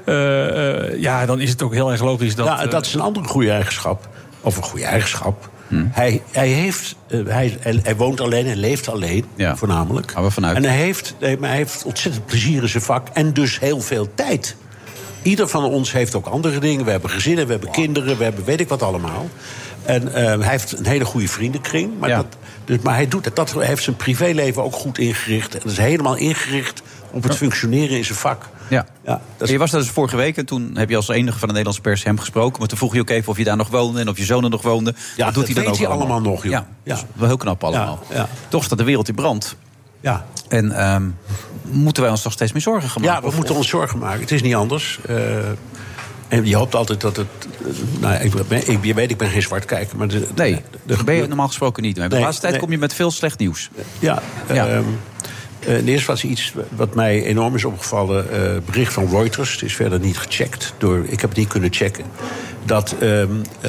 Speaker 20: Uh, uh, ja, dan is het ook heel erg logisch dat...
Speaker 2: Ja, dat is een andere goede eigenschap. Of een goede eigenschap. Hmm. Hij, hij, heeft, uh, hij, hij woont alleen en leeft alleen, ja. voornamelijk.
Speaker 19: Gaan we vanuit.
Speaker 2: En hij heeft, nee, maar hij heeft ontzettend plezier in zijn vak en dus heel veel tijd. Ieder van ons heeft ook andere dingen. We hebben gezinnen, we hebben wow. kinderen, we hebben weet ik wat allemaal. En uh, hij heeft een hele goede vriendenkring. Maar, ja. dat, dus, maar hij, doet het, dat, hij heeft zijn privéleven ook goed ingericht. En dat is helemaal ingericht op het functioneren in zijn vak.
Speaker 19: Ja.
Speaker 2: Ja, dat
Speaker 19: is... Je was daar dus vorige week en toen heb je als enige van de Nederlandse pers hem gesproken. Maar toen vroeg je ook even of je daar nog woonde en of je zonen nog woonde.
Speaker 2: Ja, dat doet
Speaker 19: hij
Speaker 2: dan
Speaker 19: dan
Speaker 2: ook
Speaker 19: hij
Speaker 2: allemaal, allemaal nog, joh.
Speaker 19: Ja, ja. Dat is wel heel knap allemaal. Ja, ja. Toch staat de wereld in brand.
Speaker 2: Ja.
Speaker 19: En um, moeten wij ons toch steeds meer zorgen gaan maken?
Speaker 2: Ja, we of, moeten ons zorgen maken. Het is niet anders. Uh, en je hoopt altijd dat het... Nou, ik, ben, ik, je weet, ik ben geen zwartkijker. Maar de,
Speaker 19: nee,
Speaker 2: de, de,
Speaker 19: dat ben je normaal gesproken niet. Maar de nee, laatste tijd nee. kom je met veel slecht nieuws.
Speaker 2: Ja, ja. Um, Uh, in de eerste plaats iets wat mij enorm is opgevallen. Uh, bericht van Reuters, het is verder niet gecheckt. Door, ik heb het niet kunnen checken. Dat uh, uh,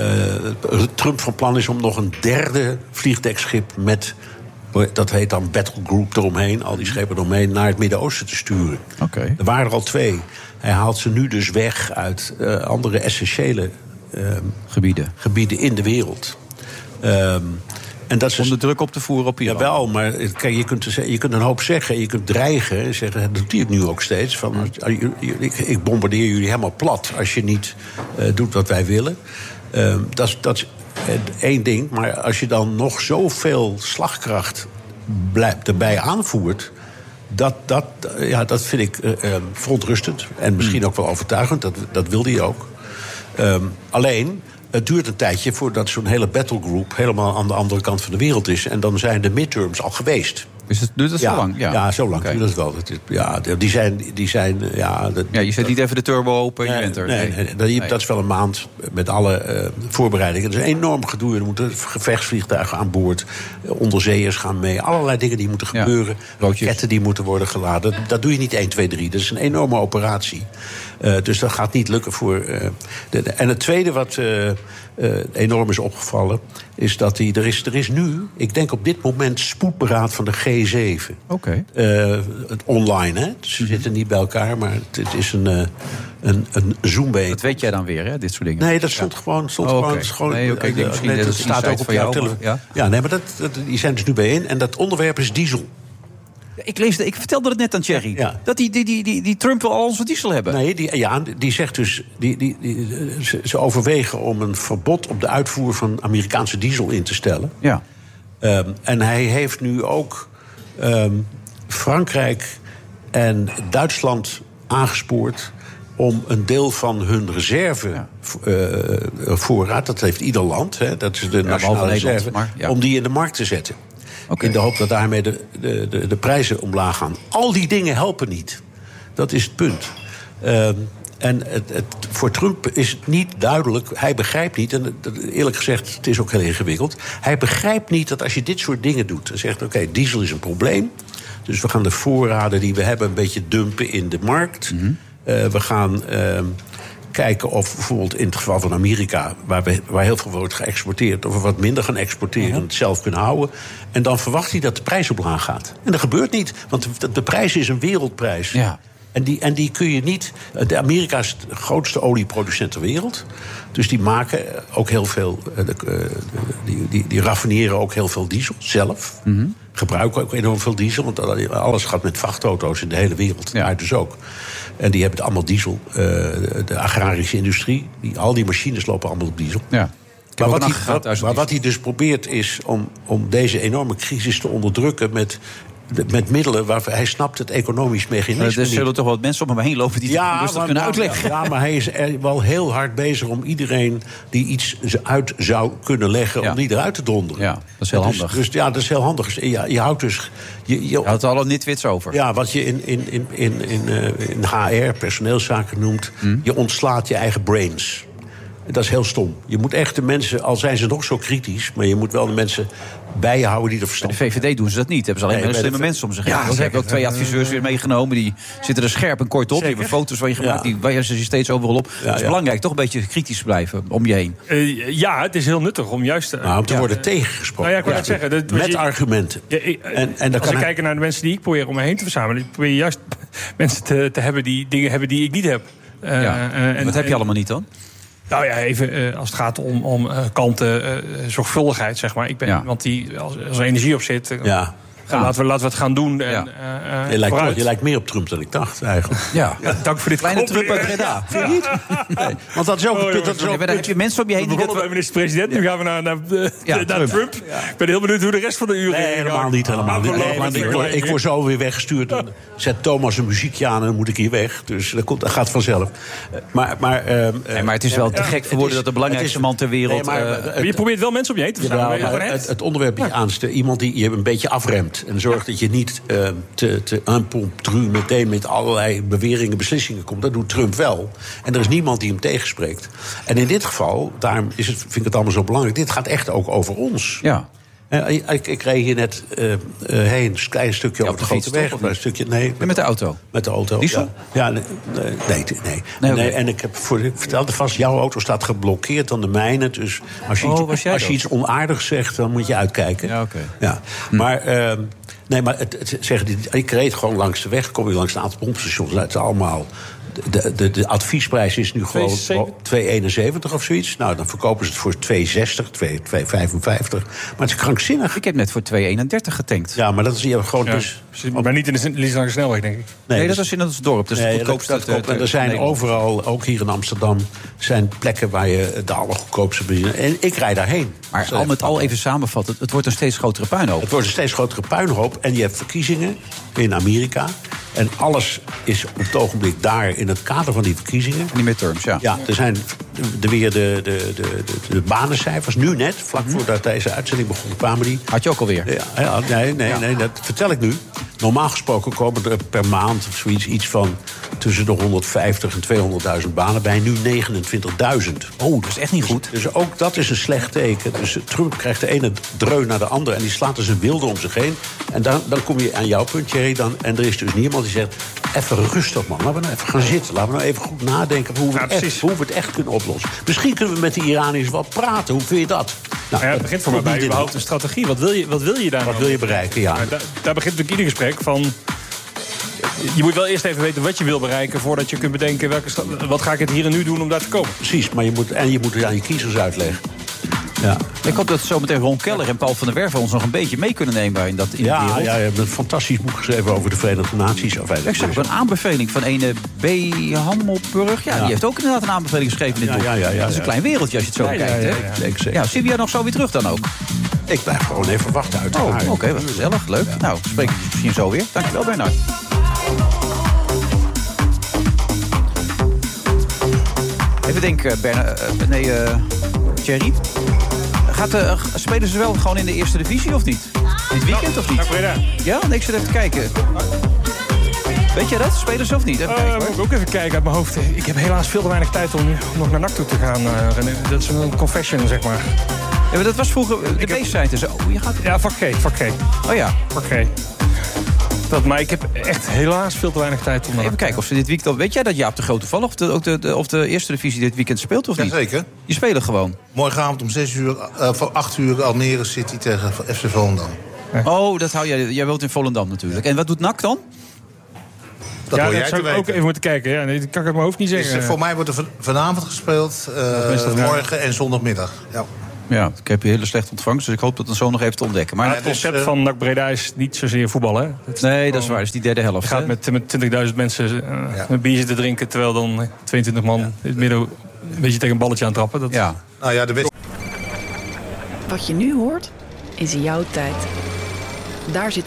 Speaker 2: Trump van plan is om nog een derde vliegdekschip met... dat heet dan Battlegroup eromheen, al die schepen eromheen... naar het Midden-Oosten te sturen.
Speaker 19: Okay.
Speaker 2: Er waren er al twee. Hij haalt ze nu dus weg uit uh, andere essentiële uh,
Speaker 19: gebieden.
Speaker 2: gebieden in de wereld. Um, En dat is
Speaker 19: om de druk op te voeren op Iran.
Speaker 2: Jawel, maar kijk, je, kunt, je kunt een hoop zeggen. Je kunt dreigen. Zeggen, dat doet hij het nu ook steeds. Van, ik, ik bombardeer jullie helemaal plat als je niet uh, doet wat wij willen. Uh, dat, is, dat is één ding. Maar als je dan nog zoveel slagkracht blijft, erbij aanvoert... Dat, dat, ja, dat vind ik uh, uh, verontrustend. En misschien hmm. ook wel overtuigend. Dat, dat wilde hij ook. Um, alleen... Het duurt een tijdje voordat zo'n hele battlegroup helemaal aan de andere kant van de wereld is. En dan zijn de midterms al geweest.
Speaker 19: Dus het duurt het
Speaker 2: ja,
Speaker 19: zo lang? Ja,
Speaker 2: ja zo lang
Speaker 19: okay.
Speaker 2: duurt het wel. Ja, die zijn... Die zijn ja, dat,
Speaker 19: ja, je zet niet even de turbo open,
Speaker 2: nee,
Speaker 19: je bent er.
Speaker 2: Nee, nee, nee, nee, nee. Dat is wel een maand met alle uh, voorbereidingen. Het is een enorm gedoe. Er moeten gevechtsvliegtuigen aan boord. Onderzeeërs gaan mee. Allerlei dingen die moeten gebeuren. Ja, raketten die moeten worden geladen. Dat, dat doe je niet één, twee, drie. Dat is een enorme operatie. Uh, dus dat gaat niet lukken voor... Uh, de, de, en het tweede wat uh, uh, enorm is opgevallen... is dat die, er, is, er is nu, ik denk op dit moment... spoedberaad van de G zeven.
Speaker 19: Oké.
Speaker 2: Okay. Uh, het online, hè. Dus ze zitten niet bij elkaar, maar het, het is een, uh, een, een Zoom-bijeenkomst.
Speaker 19: Dat weet jij dan weer, hè, dit soort dingen?
Speaker 2: Nee, dat stond ja. gewoon... Stond
Speaker 19: oh,
Speaker 2: gewoon,
Speaker 19: okay.
Speaker 2: gewoon
Speaker 19: nee, okay,
Speaker 2: uh,
Speaker 19: misschien
Speaker 2: nee,
Speaker 19: dat
Speaker 2: het staat ook op jouw telefoon.
Speaker 19: Ja?
Speaker 2: ja, nee, maar dat, dat, die zijn dus nu bijeen. En dat onderwerp is diesel.
Speaker 19: Ik, leesde, ik vertelde het net aan Thierry. Ja. Dat die, die, die, die, die Trump wil al onze diesel hebben.
Speaker 2: Nee, die, ja, die zegt dus... Die, die, die, ze, ze overwegen om een verbod op de uitvoer van Amerikaanse diesel in te stellen.
Speaker 19: Ja.
Speaker 2: Um, en hij heeft nu ook um, Frankrijk en Duitsland aangespoord... om een deel van hun reservevoorraad... Ja. Uh, dat heeft ieder land, hè, dat is de ja, nationale reserve... Maar, ja. om die in de markt te zetten. Okay. In de hoop dat daarmee de, de, de, de prijzen omlaag gaan. Al die dingen helpen niet. Dat is het punt. Uh, en het, het, voor Trump is het niet duidelijk, hij begrijpt niet... en eerlijk gezegd, het is ook heel ingewikkeld... hij begrijpt niet dat als je dit soort dingen doet... en zegt, oké, okay, diesel is een probleem... dus we gaan de voorraden die we hebben een beetje dumpen in de markt. Mm-hmm. Uh, we gaan uh, kijken of bijvoorbeeld in het geval van Amerika... waar, we, waar heel veel wordt geëxporteerd... of we wat minder gaan exporteren en mm-hmm. het zelf kunnen houden. En dan verwacht hij dat de prijs omlaag gaat. En dat gebeurt niet, want de, de prijs is een wereldprijs...
Speaker 19: Ja.
Speaker 2: En die, en die kun je niet... De Amerika is de grootste olieproducent ter wereld. Dus die maken ook heel veel... De, die, die, die raffineren ook heel veel diesel zelf. Mm-hmm. Gebruiken ook enorm veel diesel. Want alles gaat met vrachtauto's in de hele wereld. Ja. Daar dus ook. En die hebben allemaal diesel. Uh, de, de agrarische industrie. Die, al die machines lopen allemaal op diesel.
Speaker 19: Ja.
Speaker 2: Maar wat, hij, wat, maar wat hij dus probeert is om, om deze enorme crisis te onderdrukken... met met middelen waar hij snapt het economisch mechanisme niet.
Speaker 19: Er zullen toch wel mensen om hem heen lopen die
Speaker 2: ja,
Speaker 19: het rustig
Speaker 2: maar,
Speaker 19: kunnen uitleggen.
Speaker 2: Ja, maar hij is er wel heel hard bezig om iedereen die iets uit zou kunnen leggen... Ja. om die eruit te donderen.
Speaker 19: Ja, dat is heel
Speaker 2: dus,
Speaker 19: handig.
Speaker 2: Dus ja, dat is heel handig. Je, je houdt dus... Je, je
Speaker 19: houdt al een nitwits over.
Speaker 2: Ja, wat je in, in, in, in, in, uh, in H R, personeelszaken noemt... Hmm. je ontslaat je eigen brains. Dat is heel stom. Je moet echt de mensen, al zijn ze nog zo kritisch... maar je moet wel de mensen bij je houden die er verstand
Speaker 19: van. De V V D doen ze dat niet. Hebben ze alleen nee, maar slimme de... mensen om zich heen. Ja, ze hebben ook twee adviseurs weer meegenomen. Die zitten er scherp en kort op. Zeker. Die hebben foto's van je gemaakt. Ja. Die wijzen ze steeds overal op. Ja, het is ja. belangrijk toch een beetje kritisch te blijven om je heen.
Speaker 20: Uh, ja, het is heel nuttig om juist... Uh,
Speaker 2: nou, om te
Speaker 20: ja.
Speaker 2: worden tegengesproken.
Speaker 20: Nou ja, ik wil ja. het zeggen. Dat,
Speaker 2: met
Speaker 20: je,
Speaker 2: argumenten.
Speaker 20: Ja, ik, en, en als we hij... kijken naar de mensen die ik probeer om me heen te verzamelen... ik probeer juist mensen te, te hebben die dingen hebben die ik niet heb.
Speaker 19: Uh, ja. uh, en, Wat heb je en, allemaal niet dan?
Speaker 20: Nou ja, even uh, als het gaat om, om uh, kanten, uh, zorgvuldigheid, zeg maar. Ik ben ja. want die als, als er energie op zit. Uh, ja. Ja. Laten, we, laten we het gaan doen. En, ja. uh, uh,
Speaker 2: je, lijkt, je lijkt meer op Trump dan ik dacht, eigenlijk.
Speaker 19: Ja,
Speaker 20: ja dank voor dit
Speaker 19: kleine Trump uit Breda.
Speaker 2: Vind je niet? Nee, want dat is ook een punt. Dat is ook
Speaker 19: ja, heb je mensen om je heen
Speaker 20: die... We begonnen bij minister-president, ja. nu gaan we naar, naar, uh, ja, naar Trump. Trump. Ja. Ik ben heel benieuwd hoe de rest van de uren...
Speaker 2: Nee, helemaal niet. Helemaal niet. Nee, maar ik, word, ik word zo weer weggestuurd. Dan zet Thomas een muziekje aan en dan moet ik hier weg. Dus dat, komt, dat gaat vanzelf. Maar, maar, uh,
Speaker 19: nee, maar het is wel te gek voor woorden dat de belangrijkste man ter wereld...
Speaker 20: Je probeert wel mensen om je heen te verzamelen.
Speaker 2: Het onderwerp dat je aansteekt, iemand die je een beetje afremt en zorgt dat je niet uh, te, te impromptu meteen met allerlei beweringen, beslissingen komt. Dat doet Trump wel. En er is niemand die hem tegenspreekt. En in dit geval, daarom is het, vind ik het allemaal zo belangrijk, dit gaat echt ook over ons.
Speaker 19: Ja.
Speaker 2: Uh, ik, ik reed hier net uh, uh, heen, een klein stukje
Speaker 19: ja,
Speaker 2: op de grote weg. Een stukje, nee,
Speaker 19: met, met de auto?
Speaker 2: Met de auto,
Speaker 19: Diesel?
Speaker 2: Ja, ja nee, nee, nee, nee. nee, okay. En ik heb voor, ik vertelde vast, jouw auto staat geblokkeerd dan de mijne. Dus als je,
Speaker 19: oh,
Speaker 2: iets, als je iets onaardigs zegt, dan moet je uitkijken.
Speaker 19: Ja, oké. Okay.
Speaker 2: Ja. Hm. Maar... Uh, Nee, maar het, het, zeg, ik reed gewoon langs de weg. Kom je langs een aantal pompstations. Het is allemaal... De, de, de adviesprijs is nu gewoon twee eenenzeventig of zoiets. Nou, dan verkopen ze het voor twee zestig, twee vijfenvijftig. Maar het is krankzinnig.
Speaker 19: Ik heb net voor twee eenendertig getankt.
Speaker 2: Ja, maar dat is hier gewoon
Speaker 20: ja,
Speaker 2: dus...
Speaker 20: Maar niet in de Lieslange snelweg, denk ik.
Speaker 19: Nee, nee dat is in het dorp. Dus
Speaker 2: nee,
Speaker 19: het
Speaker 2: dat, dat klopt. En er zijn Nederland. Overal, ook hier in Amsterdam... zijn plekken waar je de allergoedkoopste benzine... En ik rijd daarheen.
Speaker 19: Maar al met al even samenvatten, het wordt een steeds grotere puinhoop.
Speaker 2: Het wordt een steeds grotere puinhoop. En je hebt verkiezingen in Amerika... En alles is op het ogenblik daar in het kader van die verkiezingen.
Speaker 19: Die midterms, ja.
Speaker 2: Ja, er zijn de, weer de, de, de, de, de banencijfers. Nu net, vlak mm-hmm. voordat deze uitzending begon, kwamen die.
Speaker 19: Had je ook alweer?
Speaker 2: Ja, ja, nee, nee, ja. nee, dat vertel ik nu. Normaal gesproken komen er per maand of zoiets iets van tussen de honderdvijftig en tweehonderdduizend banen bij. Nu negenentwintigduizend.
Speaker 19: Oh, dat is echt niet goed.
Speaker 2: Dus ook dat is een slecht teken. Dus Trump krijgt de ene dreun naar de andere en die slaat dus een wilde om zich heen. En dan, dan kom je aan jouw punt, Thierry. Dan, en er is dus niemand die zegt, even rustig man, laten we nou even gaan zitten. Laten we nou even goed nadenken hoe we, ja, echt, hoe we het echt kunnen oplossen. Misschien kunnen we met de Iraniërs wel praten. Hoe vind je dat?
Speaker 20: Nou, ja, het begint voor mij bij überhaupt een strategie. Wat wil je, wat wil je daar
Speaker 2: Wat
Speaker 20: nou?
Speaker 2: wil je bereiken, ja.
Speaker 20: Da, daar begint natuurlijk ieder gesprek van... Je moet wel eerst even weten wat je wil bereiken... voordat je kunt bedenken, welke, wat ga ik het hier en nu doen om daar te komen.
Speaker 2: Precies, maar je moet, en je moet het aan je kiezers uitleggen. Ja.
Speaker 19: Ik hoop dat zometeen Ron Keller en Paul van der Werven ons nog een beetje mee kunnen nemen in dat in
Speaker 2: ja,
Speaker 19: wereld.
Speaker 2: Ja, je hebt een fantastisch boek geschreven over de Verenigde Naties.
Speaker 19: Ik zag een aanbeveling van ene B. Hammelburg. Ja, ja, die heeft ook inderdaad een aanbeveling geschreven in dit boek. Ja, ja, ja, ja, dat is een klein wereldje als je het zo ja, bekijkt. Ja, ja, ja, ja.
Speaker 2: Ja,
Speaker 19: ja, zie je jij nog zo weer terug dan ook?
Speaker 2: Ik blijf gewoon even wachten uit.
Speaker 19: Oh, oké, okay, wat gezellig, leuk. Ja. Nou, spreek je misschien zo weer. Dankjewel, Bernard. Even denken, Bernard. Uh, nee, uh, Thierry. Gaat, uh, spelen ze wel gewoon in de eerste divisie of niet? Dit weekend of niet? Ja, nee, ik zit even te kijken. Weet je dat? Spelen ze of niet? Even
Speaker 20: Uh,
Speaker 19: kijken,
Speaker 20: moet ik ook even kijken uit mijn hoofd. Ik heb helaas veel te weinig tijd om nu nog naar N A C toe te gaan. Uh, René. Dat is een confession, zeg maar.
Speaker 19: Ja, maar dat was vroeger de B-site en zo. Je gaat...
Speaker 20: Ja, vak G, vak G.
Speaker 19: Oh ja.
Speaker 20: Vak G. Dat, maar ik heb echt helaas veel te weinig tijd om...
Speaker 19: Even kijken of ze dit weekend... al. Weet jij dat Jaap de Grote toevallig of de, ook de, de, of de eerste divisie dit weekend speelt of niet?
Speaker 3: Jazeker.
Speaker 19: Die spelen gewoon.
Speaker 3: Morgenavond om zes uur, uh, voor acht uur Almere City tegen F C Volendam.
Speaker 19: Oh, dat hou jij. Jij woont in Volendam natuurlijk. En wat doet N A C dan?
Speaker 3: Dat
Speaker 20: ja,
Speaker 3: hoor
Speaker 20: dat
Speaker 3: jij
Speaker 20: zou
Speaker 3: te
Speaker 20: ik
Speaker 3: weten.
Speaker 20: ook even moeten kijken. Ja, nee, dat kan ik uit mijn hoofd niet zeggen.
Speaker 3: Dus, uh, voor mij wordt er van, vanavond gespeeld, uh, morgen en zondagmiddag. Ja.
Speaker 19: Ja, ik heb je hele slecht ontvangst, dus ik hoop dat dan zo nog even te ontdekken. Maar
Speaker 20: maar het concept dus, uh, van N A C Breda is niet zozeer voetbal, hè?
Speaker 19: Dat nee, dat is waar. Dat is die derde helft.
Speaker 20: Je gaat met, met twintigduizend mensen uh, ja. een biertje te drinken... terwijl dan tweeëntwintig man ja. in het midden een beetje tegen een balletje aan trappen. Dat...
Speaker 3: Ja. Nou ja, de best...
Speaker 4: Wat je nu hoort, is jouw tijd. Daar zit